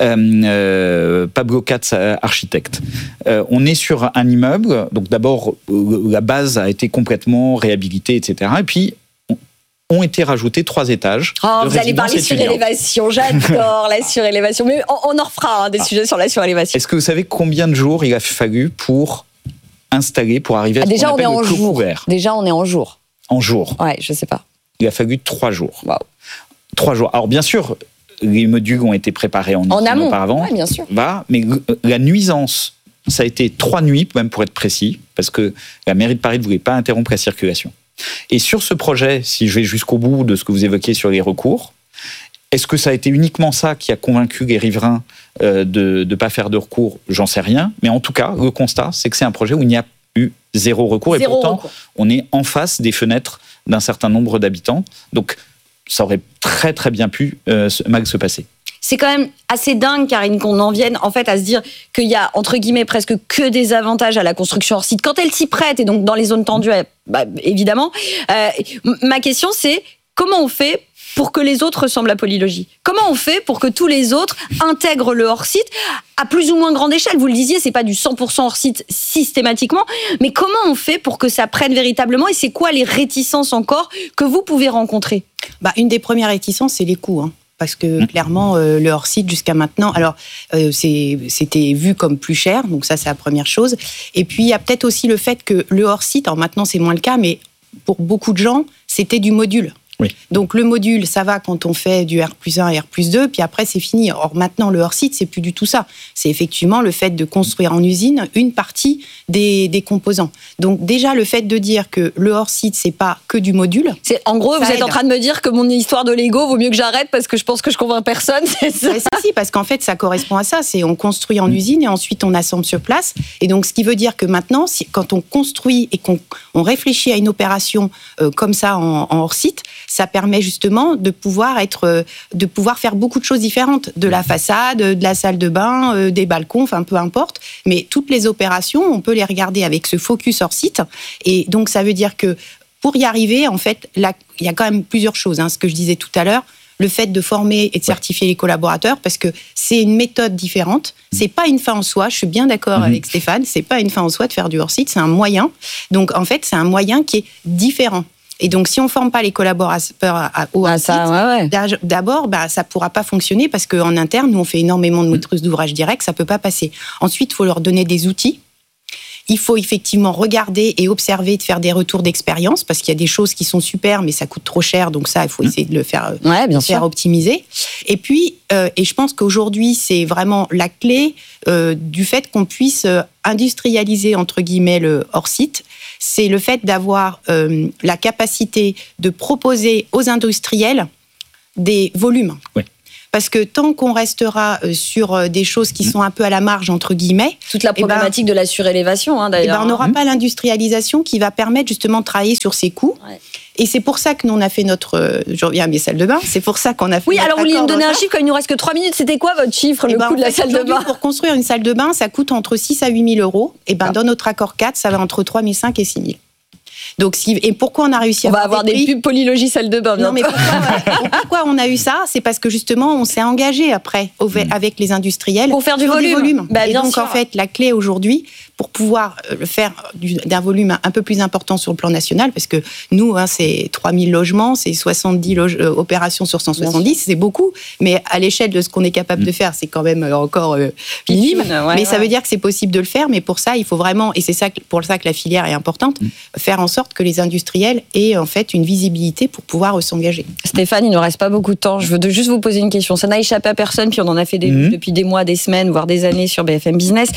Pablo Katz, architecte. On est sur un immeuble, donc d'abord, la base a été complètement réhabilité, etc. Et puis, ont été rajoutés 3 étages. Vous allez parler surélévation, j'adore la surélévation. Mais on en refera des sujets sur la surélévation. Est-ce que vous savez combien de jours il a fallu pour installer, pour arriver à ce qu'on appelle le clos couvert? Déjà, on est en jour. En jour? Ouais, je sais pas. Il a fallu 3 jours. Wow. 3 jours. Alors, bien sûr, les modules ont été préparés en amont auparavant. Ouais, bien sûr. Mais la nuisance, ça a été 3 nuits, même pour être précis, parce que la mairie de Paris ne voulait pas interrompre la circulation. Et sur ce projet, si je vais jusqu'au bout de ce que vous évoquiez sur les recours, est-ce que ça a été uniquement ça qui a convaincu les riverains de ne pas faire de recours? J'en sais rien. Mais en tout cas, le constat, c'est que c'est un projet où il n'y a eu 0 recours. Et pourtant, on est en face des fenêtres d'un certain nombre d'habitants. Donc, ça aurait très très bien pu mal se passer. C'est quand même assez dingue, Karine, qu'on en vienne en fait à se dire qu'il y a, entre guillemets, presque que des avantages à la construction hors site quand elle s'y prête, et donc dans les zones tendues, évidemment. Ma question, c'est comment on fait pour que les autres ressemblent à Polylogie? Comment on fait pour que tous les autres intègrent le hors-site à plus ou moins grande échelle? Vous le disiez, c'est pas du 100% hors-site systématiquement, mais comment on fait pour que ça prenne véritablement, et c'est quoi les réticences encore que vous pouvez rencontrer? Une des premières réticences, c'est les coûts, parce que clairement, le hors-site jusqu'à maintenant, alors c'était vu comme plus cher, donc ça c'est la première chose. Et puis il y a peut-être aussi le fait que le hors-site, alors maintenant c'est moins le cas, mais pour beaucoup de gens, c'était du module. Oui. Donc le module, ça va quand on fait du R+1 et R+2, puis après c'est fini. Or maintenant, le hors-site, c'est plus du tout ça. C'est effectivement le fait de construire en usine une partie des composants. Donc déjà, le fait de dire que le hors-site, c'est pas que du module. En gros, vous êtes en train de me dire que mon histoire de Lego vaut mieux que j'arrête parce que je pense que je convainc personne, c'est ça? Si, parce qu'en fait, ça correspond à ça. C'est on construit en usine et ensuite on assemble sur place. Et donc, ce qui veut dire que maintenant, quand on construit et qu'on réfléchit à une opération comme ça en hors-site, ça permet justement de pouvoir faire beaucoup de choses différentes, de la façade, de la salle de bain, des balcons, enfin peu importe. Mais toutes les opérations, on peut les regarder avec ce focus hors site. Et donc ça veut dire que pour y arriver, en fait, là, il y a quand même plusieurs choses. Ce que je disais tout à l'heure, le fait de former et de certifier les collaborateurs, parce que c'est une méthode différente. C'est pas une fin en soi. Je suis bien d'accord avec Stéphane. C'est pas une fin en soi de faire du hors site. C'est un moyen. Donc en fait, c'est un moyen qui est différent. Et donc, si on ne forme pas les collaborateurs au hors-site, d'abord, ça ne pourra pas fonctionner parce qu'en interne, nous, on fait énormément de maîtrise d'ouvrage direct, ça ne peut pas passer. Ensuite, il faut leur donner des outils. Il faut effectivement regarder et observer, de faire des retours d'expérience, parce qu'il y a des choses qui sont super, mais ça coûte trop cher, donc ça, il faut essayer de le faire, faire optimiser. Et puis, et je pense qu'aujourd'hui, c'est vraiment la clé du fait qu'on puisse industrialiser, entre guillemets, le hors-site. C'est le fait d'avoir la capacité de proposer aux industriels des volumes. Oui. Parce que tant qu'on restera sur des choses qui sont un peu à la marge, entre guillemets... Toute la problématique de la surélévation, d'ailleurs. On n'aura pas l'industrialisation qui va permettre justement de travailler sur ces coûts. Ouais. Et c'est pour ça que nous, on a fait notre... je reviens à mes salles de bain. C'est pour ça qu'on a fait... Oui, alors vous vouliez me donner un chiffre, quand il nous reste que 3 minutes. C'était quoi votre chiffre, le coût de la salle de bain? Pour construire une salle de bain, ça coûte entre 6 à 8 000 euros. Et dans notre accord 4, ça va entre 3 500 et 6 000. Donc, et pourquoi on a réussi à avoir des pubs Polylogie salle de bain. Non, mais pourquoi on a eu ça? C'est parce que justement, on s'est engagé après avec les industriels pour faire du volume. Et donc, sûr. En fait, la clé aujourd'hui, pour pouvoir le faire d'un volume un peu plus important sur le plan national, parce que nous, c'est 3 000 logements, c'est 70 opérations sur 170, c'est beaucoup, mais à l'échelle de ce qu'on est capable de faire, c'est quand même encore minime. Mais ça veut dire que c'est possible de le faire, mais pour ça, il faut vraiment, et c'est ça pour ça que la filière est importante, faire en sorte que les industriels aient en fait une visibilité pour pouvoir s'engager. Stéphane, il ne nous reste pas beaucoup de temps. Je veux juste vous poser une question. Ça n'a échappé à personne, puis on en a fait depuis des mois, des semaines, voire des années sur BFM Business.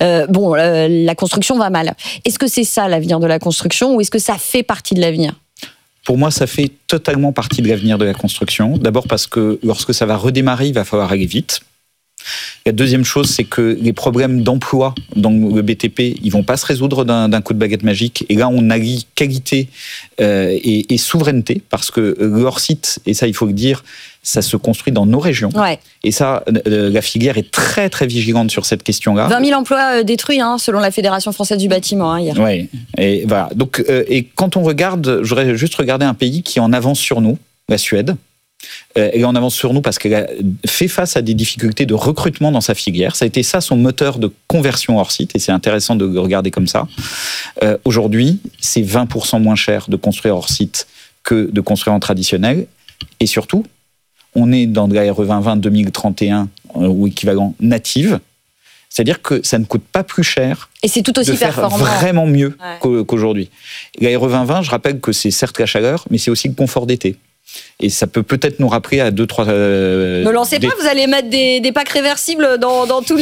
La construction va mal. Est-ce que c'est ça l'avenir de la construction ou est-ce que ça fait partie de l'avenir ? Pour moi, ça fait totalement partie de l'avenir de la construction. D'abord parce que lorsque ça va redémarrer, il va falloir aller vite. La deuxième chose, c'est que les problèmes d'emploi dans le BTP, ils vont pas se résoudre d'un coup de baguette magique. Et là, on allie qualité et souveraineté, parce que le hors-site, et ça, il faut le dire, ça se construit dans nos régions. Ouais. Et ça, la filière est très, très vigilante sur cette question-là. 20 000 emplois détruits, selon la Fédération française du bâtiment, hier. Oui, et voilà. Donc, et quand on regarde, je voudrais juste regarder un pays qui est en avance sur nous, la Suède. Elle est en avance sur nous parce qu'elle a fait face à des difficultés de recrutement dans sa filière. Ça a été ça son moteur de conversion hors site, et c'est intéressant de le regarder comme ça. Aujourd'hui, c'est 20% moins cher de construire hors site que de construire en traditionnel. Et surtout, on est dans de la RE 2020 2031 ou équivalent native. C'est-à-dire que ça ne coûte pas plus cher. Et c'est tout aussi de faire performant. Vraiment mieux qu'aujourd'hui. La RE 2020, je rappelle que c'est certes la chaleur, mais c'est aussi le confort d'été. Et ça peut peut-être nous rappeler à 2-3... Ne lancez pas, vous allez mettre des packs réversibles dans toutes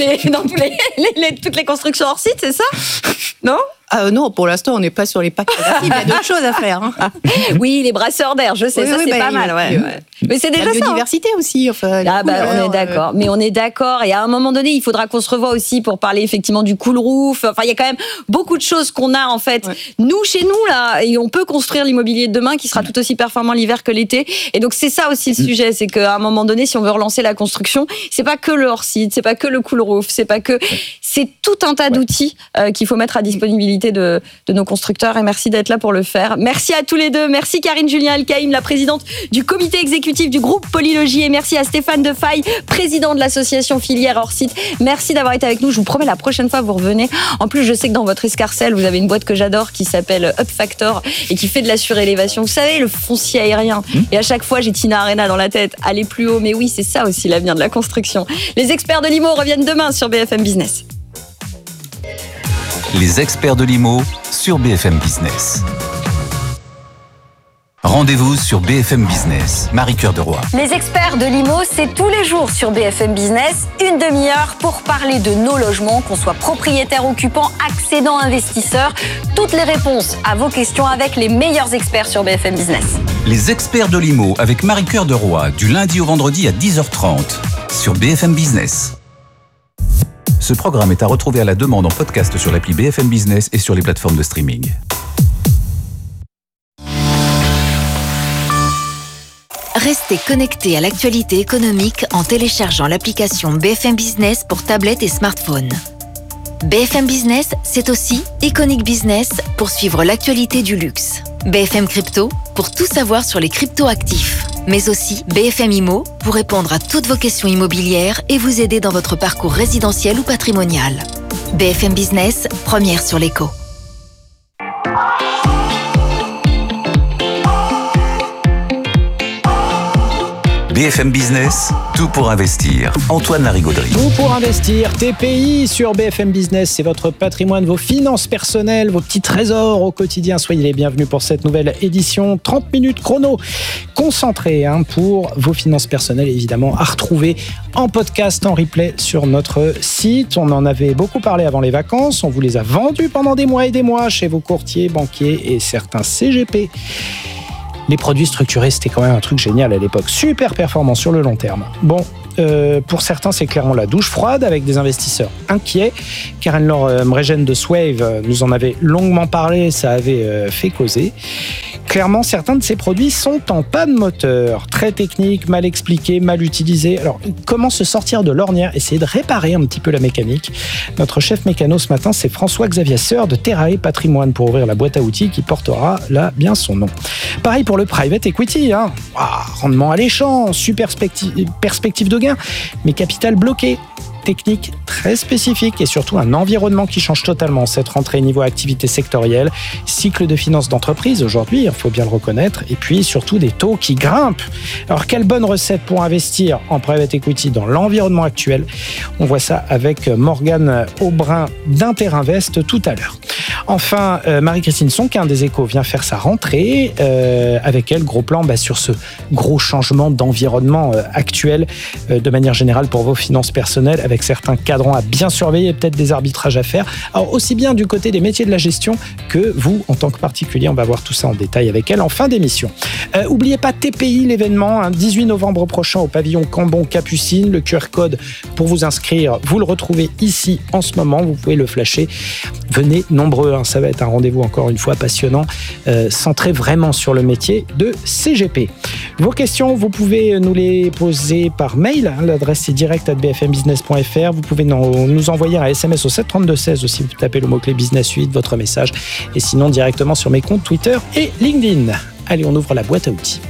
les constructions hors site, c'est ça? Non? Non, pour l'instant, on n'est pas sur les packs réversibles, il y a d'autres choses à faire. Oui, les brasseurs d'air, je sais, c'est pas mal. Mais c'est déjà ça. La biodiversité aussi. Enfin, on est d'accord. Mais on est d'accord. Et à un moment donné, il faudra qu'on se revoie aussi pour parler effectivement du cool roof. Enfin, il y a quand même beaucoup de choses qu'on a, en fait, nous, chez nous, là, et on peut construire l'immobilier de demain qui sera tout aussi performant l'hiver que l'été. Et donc, c'est ça aussi le sujet. C'est qu'à un moment donné, si on veut relancer la construction, c'est pas que le hors-site, c'est pas que le cool roof, c'est pas que. C'est tout un tas d'outils qu'il faut mettre à disponibilité de nos constructeurs, et merci d'être là pour le faire. Merci à tous les deux. Merci Karine Julien Alcaïm, la présidente du comité exécutif du groupe Polylogie, et merci à Stéphane Defaille, président de l'association Filière Hors Site. Merci d'avoir été avec nous. Je vous promets, la prochaine fois, vous revenez. En plus, je sais que dans votre escarcelle, vous avez une boîte que j'adore qui s'appelle Up Factor et qui fait de la surélévation. Vous savez, le foncier aérien. Et à chaque fois, j'ai Tina Arena dans la tête. Aller plus haut. Mais oui, c'est ça aussi l'avenir de la construction. Les experts de l'IMO reviennent demain sur BFM Business. Les experts de l'IMO sur BFM Business. Rendez-vous sur BFM Business. Marie-Cœur de Roy. Les experts de l'IMO, c'est tous les jours sur BFM Business, une demi-heure pour parler de nos logements, qu'on soit propriétaire, occupant, accédant, investisseur. Toutes les réponses à vos questions avec les meilleurs experts sur BFM Business. Les experts de l'IMO avec Marie-Cœur de Roy, du lundi au vendredi à 10h30 sur BFM Business. Ce programme est à retrouver à la demande en podcast sur l'appli BFM Business et sur les plateformes de streaming. Restez connectés à l'actualité économique en téléchargeant l'application BFM Business pour tablettes et smartphones. BFM Business, c'est aussi Iconic Business pour suivre l'actualité du luxe. BFM Crypto pour tout savoir sur les crypto-actifs. Mais aussi BFM Immo pour répondre à toutes vos questions immobilières et vous aider dans votre parcours résidentiel ou patrimonial. BFM Business, première sur l'éco. BFM Business, tout pour investir. Antoine Larigauderie. Tout pour investir, TPI sur BFM Business, c'est votre patrimoine, vos finances personnelles, vos petits trésors au quotidien. Soyez les bienvenus pour cette nouvelle édition. 30 minutes chrono, concentré pour vos finances personnelles, évidemment, à retrouver en podcast, en replay sur notre site. On en avait beaucoup parlé avant les vacances, on vous les a vendus pendant des mois et des mois chez vos courtiers, banquiers et certains CGP. Les produits structurés, c'était quand même un truc génial à l'époque. Super performant sur le long terme. Bon, pour certains, c'est clairement la douche froide avec des investisseurs inquiets. Karen-Laure Mregen de Swave nous en avait longuement parlé, ça avait fait causer. Clairement, certains de ces produits sont en panne moteur. Très techniques, mal expliqués, mal utilisés. Alors, comment se sortir de l'ornière? Essayer de réparer un petit peu la mécanique. Notre chef mécano ce matin, c'est François-Xavier Seur de Terrae Patrimoine pour ouvrir la boîte à outils qui portera là bien son nom. Pareil pour le private equity. Rendement alléchant, super perspective de gain, mais capital bloqué. Technique très spécifique et surtout un environnement qui change totalement cette rentrée niveau activité sectorielle, cycle de finances d'entreprise aujourd'hui, il faut bien le reconnaître, et puis surtout des taux qui grimpent. Alors quelle bonne recette pour investir en private equity dans l'environnement actuel? On voit ça avec Morgane Aubrin d'Interinvest tout à l'heure. Enfin, Marie-Christine Sonquin des Échos vient faire sa rentrée. Avec elle, gros plan sur ce gros changement d'environnement actuel de manière générale pour vos finances personnelles, avec certains cadrans à bien surveiller, peut-être des arbitrages à faire. Alors aussi bien du côté des métiers de la gestion que vous, en tant que particulier. On va voir tout ça en détail avec elle en fin d'émission. Oubliez pas TPI, l'événement, 18 novembre prochain au pavillon Cambon-Capucine. Le QR code pour vous inscrire, vous le retrouvez ici en ce moment. Vous pouvez le flasher. Venez nombreux, ça va être un rendez-vous encore une fois passionnant, centré vraiment sur le métier de CGP. Vos questions, vous pouvez nous les poser par mail. L'adresse est direct@bfmbusiness.fr. Vous pouvez nous envoyer un SMS au 732-16 aussi. Vous tapez le mot-clé Business 8, votre message. Et sinon, directement sur mes comptes Twitter et LinkedIn. Allez, on ouvre la boîte à outils.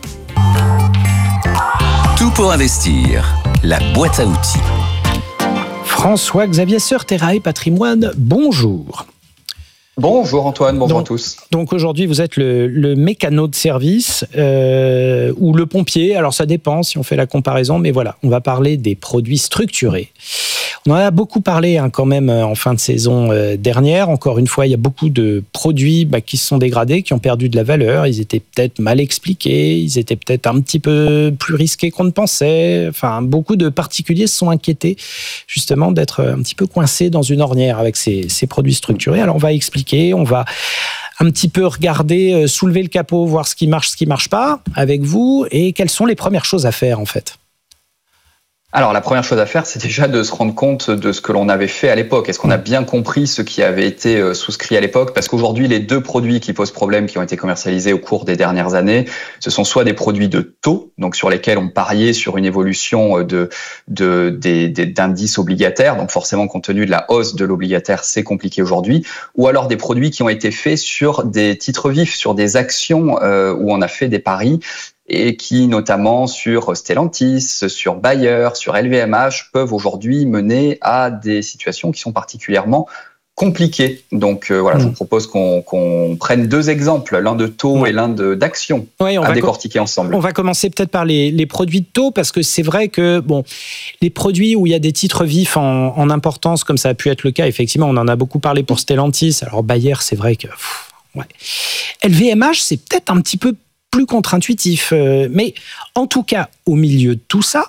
Tout pour investir, la boîte à outils. François-Xavier Seur, Terrae Patrimoine, bonjour. Bonjour Antoine, bonjour à tous. Donc aujourd'hui, vous êtes le mécano de service ou le pompier. Alors ça dépend si on fait la comparaison, mais voilà, on va parler des produits structurés. On en a beaucoup parlé quand même en fin de saison dernière. Encore une fois, il y a beaucoup de produits qui se sont dégradés, qui ont perdu de la valeur. Ils étaient peut-être mal expliqués, ils étaient peut-être un petit peu plus risqués qu'on ne pensait. Enfin, beaucoup de particuliers se sont inquiétés justement d'être un petit peu coincés dans une ornière avec ces produits structurés. Alors on va expliquer, on va un petit peu regarder, soulever le capot, voir ce qui marche pas avec vous et quelles sont les premières choses à faire en fait. Alors, la première chose à faire, c'est déjà de se rendre compte de ce que l'on avait fait à l'époque. Est-ce qu'on a bien compris ce qui avait été souscrit à l'époque? Parce qu'aujourd'hui, les deux produits qui posent problème, qui ont été commercialisés au cours des dernières années, ce sont soit des produits de taux, donc sur lesquels on pariait sur une évolution d'indices obligataires, donc forcément, compte tenu de la hausse de l'obligataire, c'est compliqué aujourd'hui, ou alors des produits qui ont été faits sur des titres vifs, sur des actions où on a fait des paris, et qui, notamment sur Stellantis, sur Bayer, sur LVMH, peuvent aujourd'hui mener à des situations qui sont particulièrement compliquées. Donc voilà, je vous propose qu'on prenne deux exemples, l'un de taux et l'un d'actions, à décortiquer ensemble. On va commencer peut-être par les produits de taux, parce que c'est vrai que les produits où il y a des titres vifs en importance, comme ça a pu être le cas, effectivement, on en a beaucoup parlé pour Stellantis. Alors Bayer, c'est vrai que... LVMH, c'est peut-être un petit peu plus contre-intuitif. Mais en tout cas, au milieu de tout ça,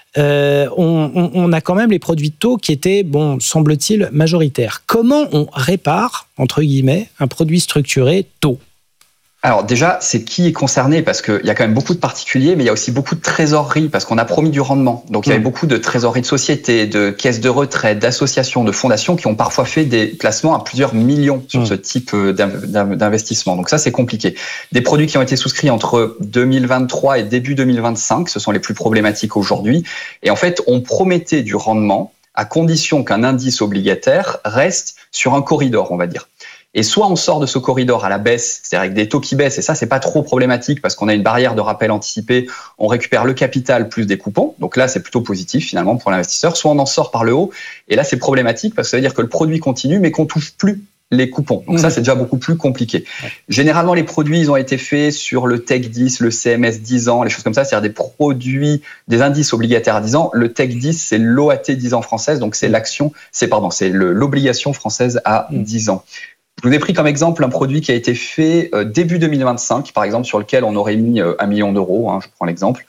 on a quand même les produits de taux qui étaient, semble-t-il, majoritaires. Comment on répare, entre guillemets, un produit structuré taux ? Alors déjà, c'est qui est concerné, parce qu'il y a quand même beaucoup de particuliers, mais il y a aussi beaucoup de trésorerie, parce qu'on a promis du rendement. Donc il y avait beaucoup de trésoreries de sociétés, de caisses de retraite, d'associations, de fondations qui ont parfois fait des placements à plusieurs millions sur ce type d'investissement. Donc ça, c'est compliqué. Des produits qui ont été souscrits entre 2023 et début 2025, ce sont les plus problématiques aujourd'hui. Et en fait, on promettait du rendement à condition qu'un indice obligataire reste sur un corridor, on va dire. Et soit on sort de ce corridor à la baisse, c'est-à-dire avec des taux qui baissent, et ça, c'est pas trop problématique parce qu'on a une barrière de rappel anticipé, on récupère le capital plus des coupons, donc là, c'est plutôt positif finalement pour l'investisseur, soit on en sort par le haut, et là, c'est problématique parce que ça veut dire que le produit continue, mais qu'on touche plus les coupons. Donc ça, c'est déjà beaucoup plus compliqué. Généralement, les produits, ils ont été faits sur le Tech 10, le CMS 10 ans, les choses comme ça, c'est-à-dire des produits, des indices obligataires à 10 ans. Le Tech 10, c'est l'OAT 10 ans française, donc c'est l'obligation française à 10 ans. Je vous ai pris comme exemple un produit qui a été fait début 2025, par exemple, sur lequel on aurait mis 1 million d'euros, je prends l'exemple.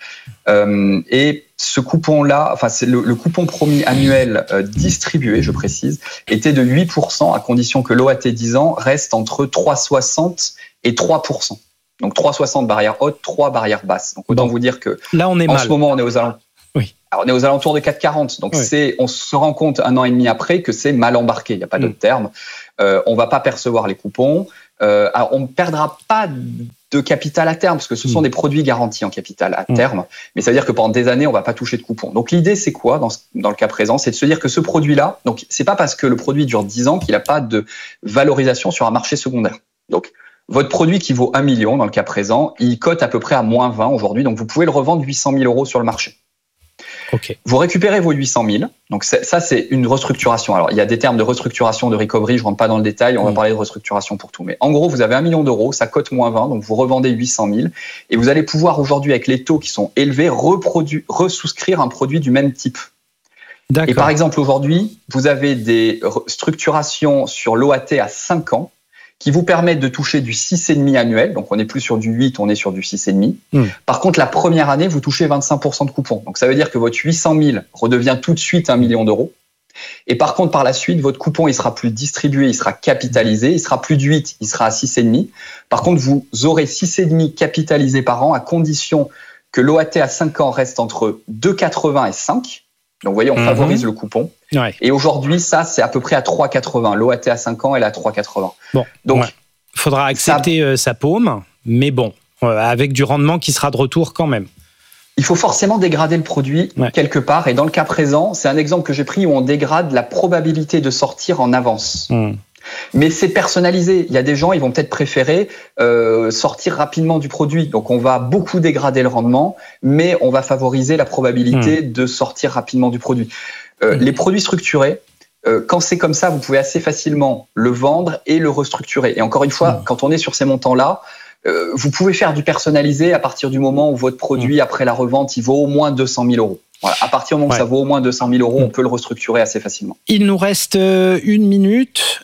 Et ce coupon-là, enfin, c'est le coupon promis annuel distribué, je précise, était de 8%, à condition que l'OAT 10 ans reste entre 3,60 et 3%. Donc 3,60 barrière haute, 3 barrières basses. Donc autant vous dire que là, on est en mal. Ce moment, on est aux alentours. Oui. Alors, on est aux alentours de 4,40. Donc on se rend compte 1 an et demi après que c'est mal embarqué. Il n'y a pas d'autre terme. On va pas percevoir les coupons. Alors, on ne perdra pas de capital à terme, parce que ce sont des produits garantis en capital à terme. Mais ça veut dire que pendant des années, on va pas toucher de coupons. Donc l'idée, c'est quoi dans le cas présent? C'est de se dire que ce produit-là, donc c'est pas parce que le produit dure 10 ans qu'il n'a pas de valorisation sur un marché secondaire. Donc votre produit qui vaut 1 million dans le cas présent, il cote à peu près à moins 20 aujourd'hui. Donc vous pouvez le revendre 800 000 euros sur le marché. Okay. Vous récupérez vos 800 000. Donc ça, c'est une restructuration. Alors, il y a des termes de restructuration, de recovery. Je rentre pas dans le détail. On va parler de restructuration pour tout. Mais en gros, vous avez 1 million d'euros. Ça cote moins 20. Donc, vous revendez 800 000. Et vous allez pouvoir aujourd'hui, avec les taux qui sont élevés, resouscrire un produit du même type. Et par exemple, aujourd'hui, vous avez des structurations sur l'OAT à 5 ans qui vous permettent de toucher du 6,5 annuel. Donc, on n'est plus sur du 8, on est sur du 6,5. Par contre, la première année, vous touchez 25% de coupons. Donc, ça veut dire que votre 800 000 redevient tout de suite 1 million d'euros. Et par contre, par la suite, votre coupon, il sera plus distribué, il sera capitalisé, il sera plus de 8, il sera à 6,5. Par contre, vous aurez 6,5 capitalisés par an à condition que l'OAT à 5 ans reste entre 2,80 et 5. Donc, vous voyez, on favorise le coupon. Ouais. Et aujourd'hui, ça, c'est à peu près à 3,80. L'OAT à 5 ans, elle est à 3,80. Bon, donc, faudra accepter sa paume, mais bon, avec du rendement qui sera de retour quand même. Il faut forcément dégrader le produit quelque part. Et dans le cas présent, c'est un exemple que j'ai pris où on dégrade la probabilité de sortir en avance. Mais c'est personnalisé. Il y a des gens, ils vont peut-être préférer sortir rapidement du produit. Donc, on va beaucoup dégrader le rendement, mais on va favoriser la probabilité de sortir rapidement du produit. Les produits structurés, quand c'est comme ça, vous pouvez assez facilement le vendre et le restructurer. Et encore une fois, quand on est sur ces montants-là, vous pouvez faire du personnalisé à partir du moment où votre produit, après la revente, il vaut au moins 200 000 euros. Voilà. À partir du moment où ça vaut au moins 200 000 euros, on peut le restructurer assez facilement. Il nous reste 1 minute.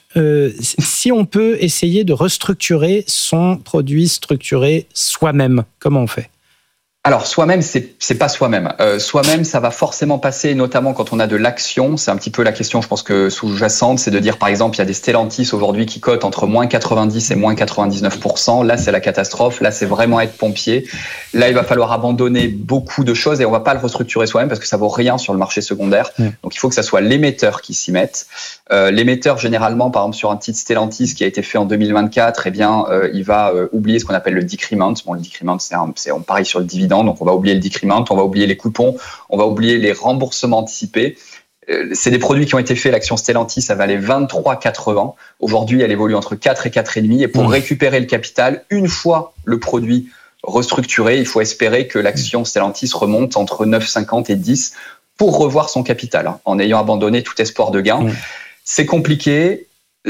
Si on peut essayer de restructurer son produit structuré soi-même, comment on fait ? Alors, soi-même, c'est pas soi-même. Soi-même, ça va forcément passer, notamment quand on a de l'action. C'est un petit peu la question, je pense que sous-jacente, c'est de dire, par exemple, il y a des Stellantis aujourd'hui qui cotent entre moins 90 et moins 99%. Là, c'est la catastrophe. Là, c'est vraiment être pompier. Là, il va falloir abandonner beaucoup de choses et on va pas le restructurer soi-même parce que ça vaut rien sur le marché secondaire. Donc, il faut que ça soit l'émetteur qui s'y mette. L'émetteur, généralement, par exemple, sur un titre Stellantis qui a été fait en 2024, eh bien, il va oublier ce qu'on appelle le decrement. Bon, le decrement, on parie sur le dividende. Donc, on va oublier le decrement, on va oublier les coupons, on va oublier les remboursements anticipés. C'est des produits qui ont été faits. L'action Stellantis, ça valait 23,80. Aujourd'hui, elle évolue entre 4 et 4,5. Et pour récupérer le capital, une fois le produit restructuré, il faut espérer que l'action Stellantis remonte entre 9,50 et 10 pour revoir son capital, en ayant abandonné tout espoir de gain. C'est compliqué.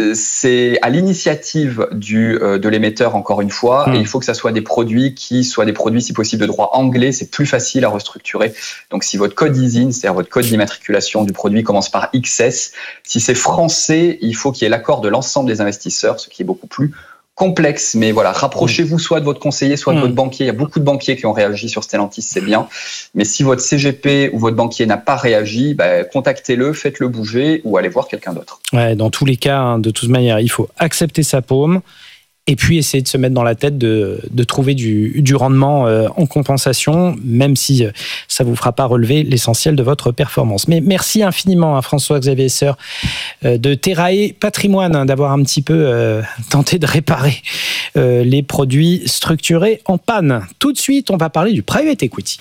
C'est à l'initiative de l'émetteur, encore une fois, et il faut que ça soit des produits qui soient des produits, si possible, de droit anglais. C'est plus facile à restructurer. Donc, si votre code ISIN, c'est-à-dire votre code d'immatriculation du produit, commence par XS, si c'est français, il faut qu'il y ait l'accord de l'ensemble des investisseurs, ce qui est beaucoup plus complexe. Mais voilà, rapprochez-vous soit de votre conseiller, soit de votre banquier. Il y a beaucoup de banquiers qui ont réagi sur Stellantis, c'est bien. Mais si votre CGP ou votre banquier n'a pas réagi, contactez-le, faites-le bouger ou allez voir quelqu'un d'autre. Ouais, dans tous les cas, de toute manière, il faut accepter sa paume et puis essayer de se mettre dans la tête de trouver du rendement en compensation, même si ça ne vous fera pas relever l'essentiel de votre performance. Mais merci infiniment à François-Xavier Esser de Terrae Patrimoine, d'avoir un petit peu tenté de réparer les produits structurés en panne. Tout de suite, on va parler du private equity.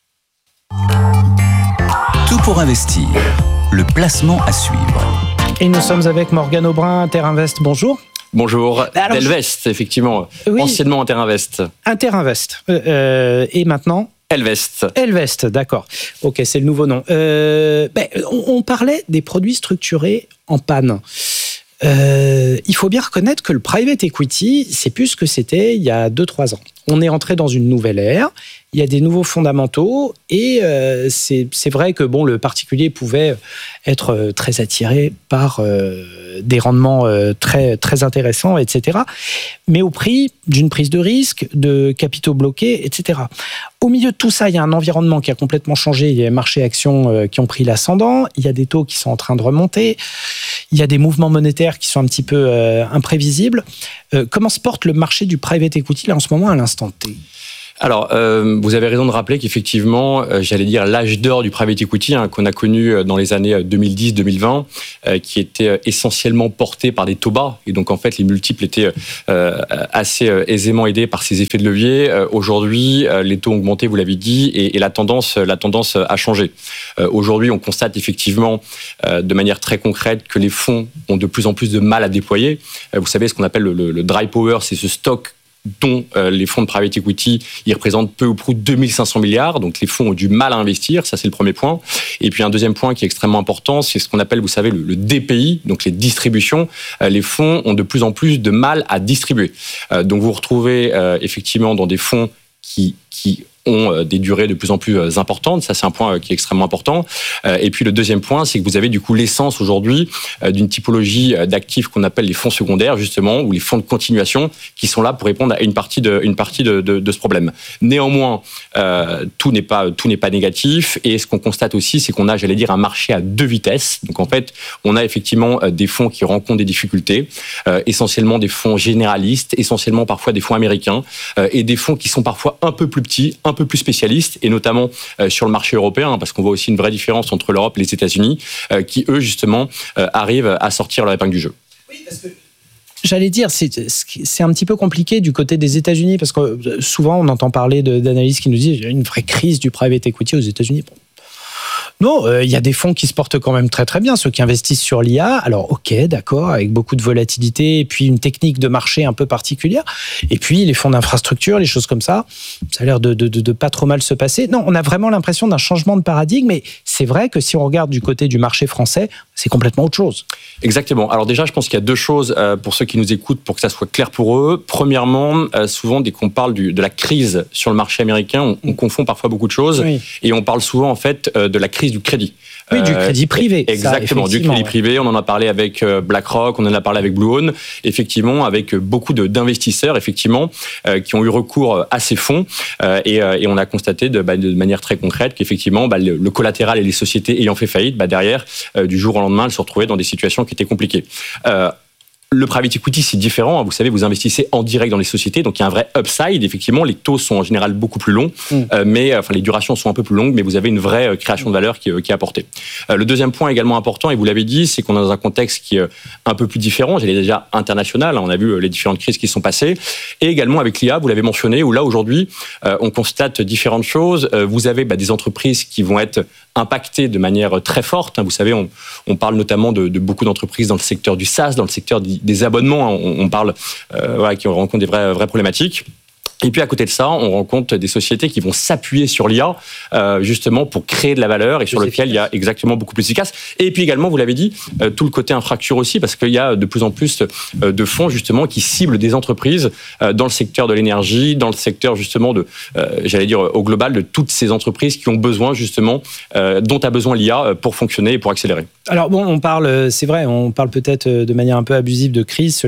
Tout pour investir, le placement à suivre. Et nous sommes avec Morgane Aubrin, Interinvest. Bonjour. Bonjour, Elvest, effectivement, oui. Anciennement Interinvest. Interinvest, et maintenant Elvest. Elvest, d'accord. Ok, c'est le nouveau nom. On parlait des produits structurés en panne. il faut bien reconnaître que le private equity, c'est plus ce que c'était il y a 2-3 ans. On est entré dans une nouvelle ère, il y a des nouveaux fondamentaux et c'est vrai que le particulier pouvait être très attiré par des rendements très, très intéressants, etc. Mais au prix d'une prise de risque, de capitaux bloqués, etc. Au milieu de tout ça, il y a un environnement qui a complètement changé. Il y a les marchés actions qui ont pris l'ascendant. Il y a des taux qui sont en train de remonter. Il y a des mouvements monétaires qui sont un petit peu imprévisibles. Comment se porte le marché du private equity là, en ce moment à l'instant T ? Alors, vous avez raison de rappeler qu'effectivement, j'allais dire l'âge d'or du private equity qu'on a connu dans les années 2010-2020, qui était essentiellement porté par des taux bas. Et donc, en fait, les multiples étaient assez aisément aidés par ces effets de levier. Aujourd'hui, les taux ont augmenté, vous l'avez dit, et la tendance a changé. Aujourd'hui, on constate effectivement, de manière très concrète, que les fonds ont de plus en plus de mal à déployer. Vous savez, ce qu'on appelle le dry power, c'est ce stock dont les fonds de private equity, ils représentent peu ou prou 2500 milliards. Donc, les fonds ont du mal à investir. Ça, c'est le premier point. Et puis, un deuxième point qui est extrêmement important, c'est ce qu'on appelle, vous savez, le DPI, donc les distributions. Les fonds ont de plus en plus de mal à distribuer. Donc, vous vous retrouvez effectivement dans des fonds qui ont des durées de plus en plus importantes. Ça, c'est un point qui est extrêmement important. Et puis, le deuxième point, c'est que vous avez du coup l'essence aujourd'hui d'une typologie d'actifs qu'on appelle les fonds secondaires, justement, ou les fonds de continuation, qui sont là pour répondre à une partie de ce problème. Néanmoins, tout n'est pas négatif. Et ce qu'on constate aussi, c'est qu'on a, j'allais dire, un marché à deux vitesses. Donc, en fait, on a effectivement des fonds qui rencontrent des difficultés, essentiellement des fonds généralistes, essentiellement parfois des fonds américains, et des fonds qui sont parfois un peu plus petits, un peu plus spécialistes, et notamment sur le marché européen, parce qu'on voit aussi une vraie différence entre l'Europe et les États-Unis, qui, eux, justement, arrivent à sortir leur épingle du jeu. Oui, parce que j'allais dire, c'est un petit peu compliqué du côté des États-Unis, parce que souvent, on entend parler d'analystes qui nous disent qu'il y a une vraie crise du private equity aux États-Unis. Bon. Non, il y a des fonds qui se portent quand même très très bien, ceux qui investissent sur l'IA. Alors ok, d'accord, avec beaucoup de volatilité et puis une technique de marché un peu particulière. Et puis les fonds d'infrastructure, les choses comme ça, ça a l'air de pas trop mal se passer. Non, on a vraiment l'impression d'un changement de paradigme, mais c'est vrai que si on regarde du côté du marché français, c'est complètement autre chose. Exactement. Alors déjà, je pense qu'il y a deux choses pour ceux qui nous écoutent, pour que ça soit clair pour eux. Premièrement, souvent, dès qu'on parle de la crise sur le marché américain, on confond parfois beaucoup de choses. Oui. Et on parle souvent, en fait, de la crise du crédit. Oui, du crédit privé. Exactement, du crédit privé. On en a parlé avec BlackRock, on en a parlé avec Blueown, effectivement, avec beaucoup d'investisseurs, effectivement, qui ont eu recours à ces fonds. Et on a constaté de manière très concrète qu'effectivement, le collatéral et les sociétés ayant fait faillite, derrière, du jour au lendemain, elles se retrouvaient dans des situations qui étaient compliquées. Le private equity, c'est différent. Vous savez, vous investissez en direct dans les sociétés, donc il y a un vrai upside. Effectivement, les taux sont en général beaucoup plus longs, mais les durations sont un peu plus longues, mais vous avez une vraie création de valeur qui est apportée. Le deuxième point également important, et vous l'avez dit, c'est qu'on est dans un contexte qui est un peu plus différent. J'allais déjà international. On a vu les différentes crises qui sont passées, et également avec l'IA, vous l'avez mentionné, où là aujourd'hui, on constate différentes choses. Vous avez des entreprises qui vont être impactées de manière très forte. Vous savez, on parle notamment de beaucoup d'entreprises dans le secteur du SaaS, dans le secteur des abonnements, on parle qui rencontrent des vraies problématiques. Et puis à côté de ça, on rencontre des sociétés qui vont s'appuyer sur l'IA justement pour créer de la valeur et sur lequel il y a exactement beaucoup plus efficace. Et puis également, vous l'avez dit, tout le côté infrastructure aussi, parce qu'il y a de plus en plus de fonds justement qui ciblent des entreprises dans le secteur de l'énergie, dans le secteur justement j'allais dire au global, de toutes ces entreprises qui ont besoin justement, dont a besoin l'IA pour fonctionner et pour accélérer. Alors bon, on parle, c'est vrai, on parle peut-être de manière un peu abusive de crise.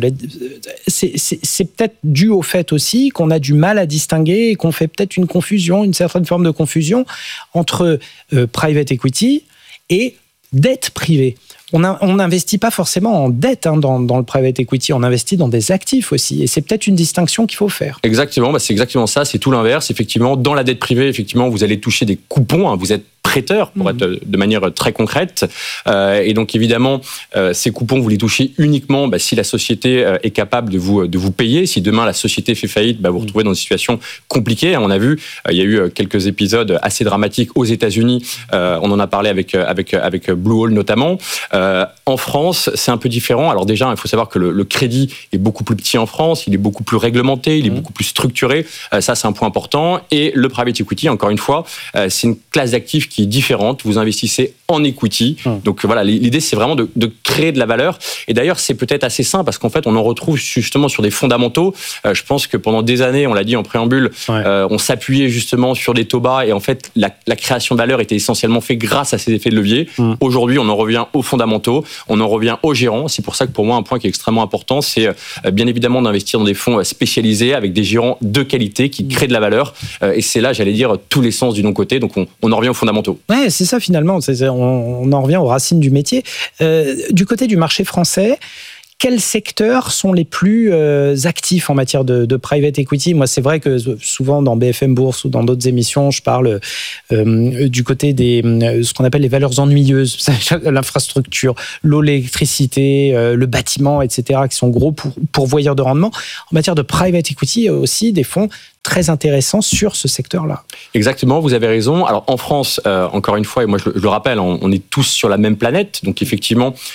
C'est peut-être dû au fait aussi qu'on a du mal à distinguer et qu'on fait peut-être une certaine forme de confusion entre private equity et dette privée. On n'investit pas forcément en dette dans le private equity, on investit dans des actifs aussi. Et c'est peut-être une distinction qu'il faut faire. Exactement, c'est exactement ça, c'est tout l'inverse. Effectivement, dans la dette privée, effectivement, vous allez toucher des coupons, vous êtes prêteur, pour être de manière très concrète. Et donc, évidemment, ces coupons, vous les touchez uniquement si la société est capable de vous payer. Si demain, la société fait faillite, vous vous retrouvez dans une situation compliquée. On a vu, il y a eu quelques épisodes assez dramatiques aux États-Unis. On en a parlé avec Blueowl notamment. En France, c'est un peu différent. Alors déjà, il faut savoir que le crédit est beaucoup plus petit en France. Il est beaucoup plus réglementé. Il est beaucoup plus structuré. Ça, c'est un point important. Et le private equity, encore une fois, c'est une classe d'actifs qui est différente. Vous investissez en equity. Donc voilà, l'idée c'est vraiment de créer de la valeur. Et d'ailleurs, c'est peut-être assez simple parce qu'en fait, on en retrouve justement sur des fondamentaux. Je pense que pendant des années, on l'a dit en préambule, on s'appuyait justement sur des taux bas et en fait, la création de valeur était essentiellement faite grâce à ces effets de levier. Aujourd'hui, on en revient aux fondamentaux, on en revient aux gérants. C'est pour ça que pour moi, un point qui est extrêmement important, c'est bien évidemment d'investir dans des fonds spécialisés avec des gérants de qualité qui créent de la valeur. Et c'est là, j'allais dire, tous les sens du non-côté. Donc, on en revient aux fondamentaux. Ouais, c'est ça finalement. On en revient aux racines du métier. Du côté du marché français, quels secteurs sont les plus actifs en matière de private equity? Moi, c'est vrai que souvent dans BFM Bourse ou dans d'autres émissions, je parle du côté des ce qu'on appelle les valeurs ennuyeuses, l'infrastructure, l'eau, l'électricité, le bâtiment, etc., qui sont gros pourvoyeurs de rendement. En matière de private equity, il y a aussi des fonds très intéressant sur ce secteur-là. Exactement, vous avez raison. Alors en France, encore une fois, et moi je le rappelle, on est tous sur la même planète. Donc effectivement,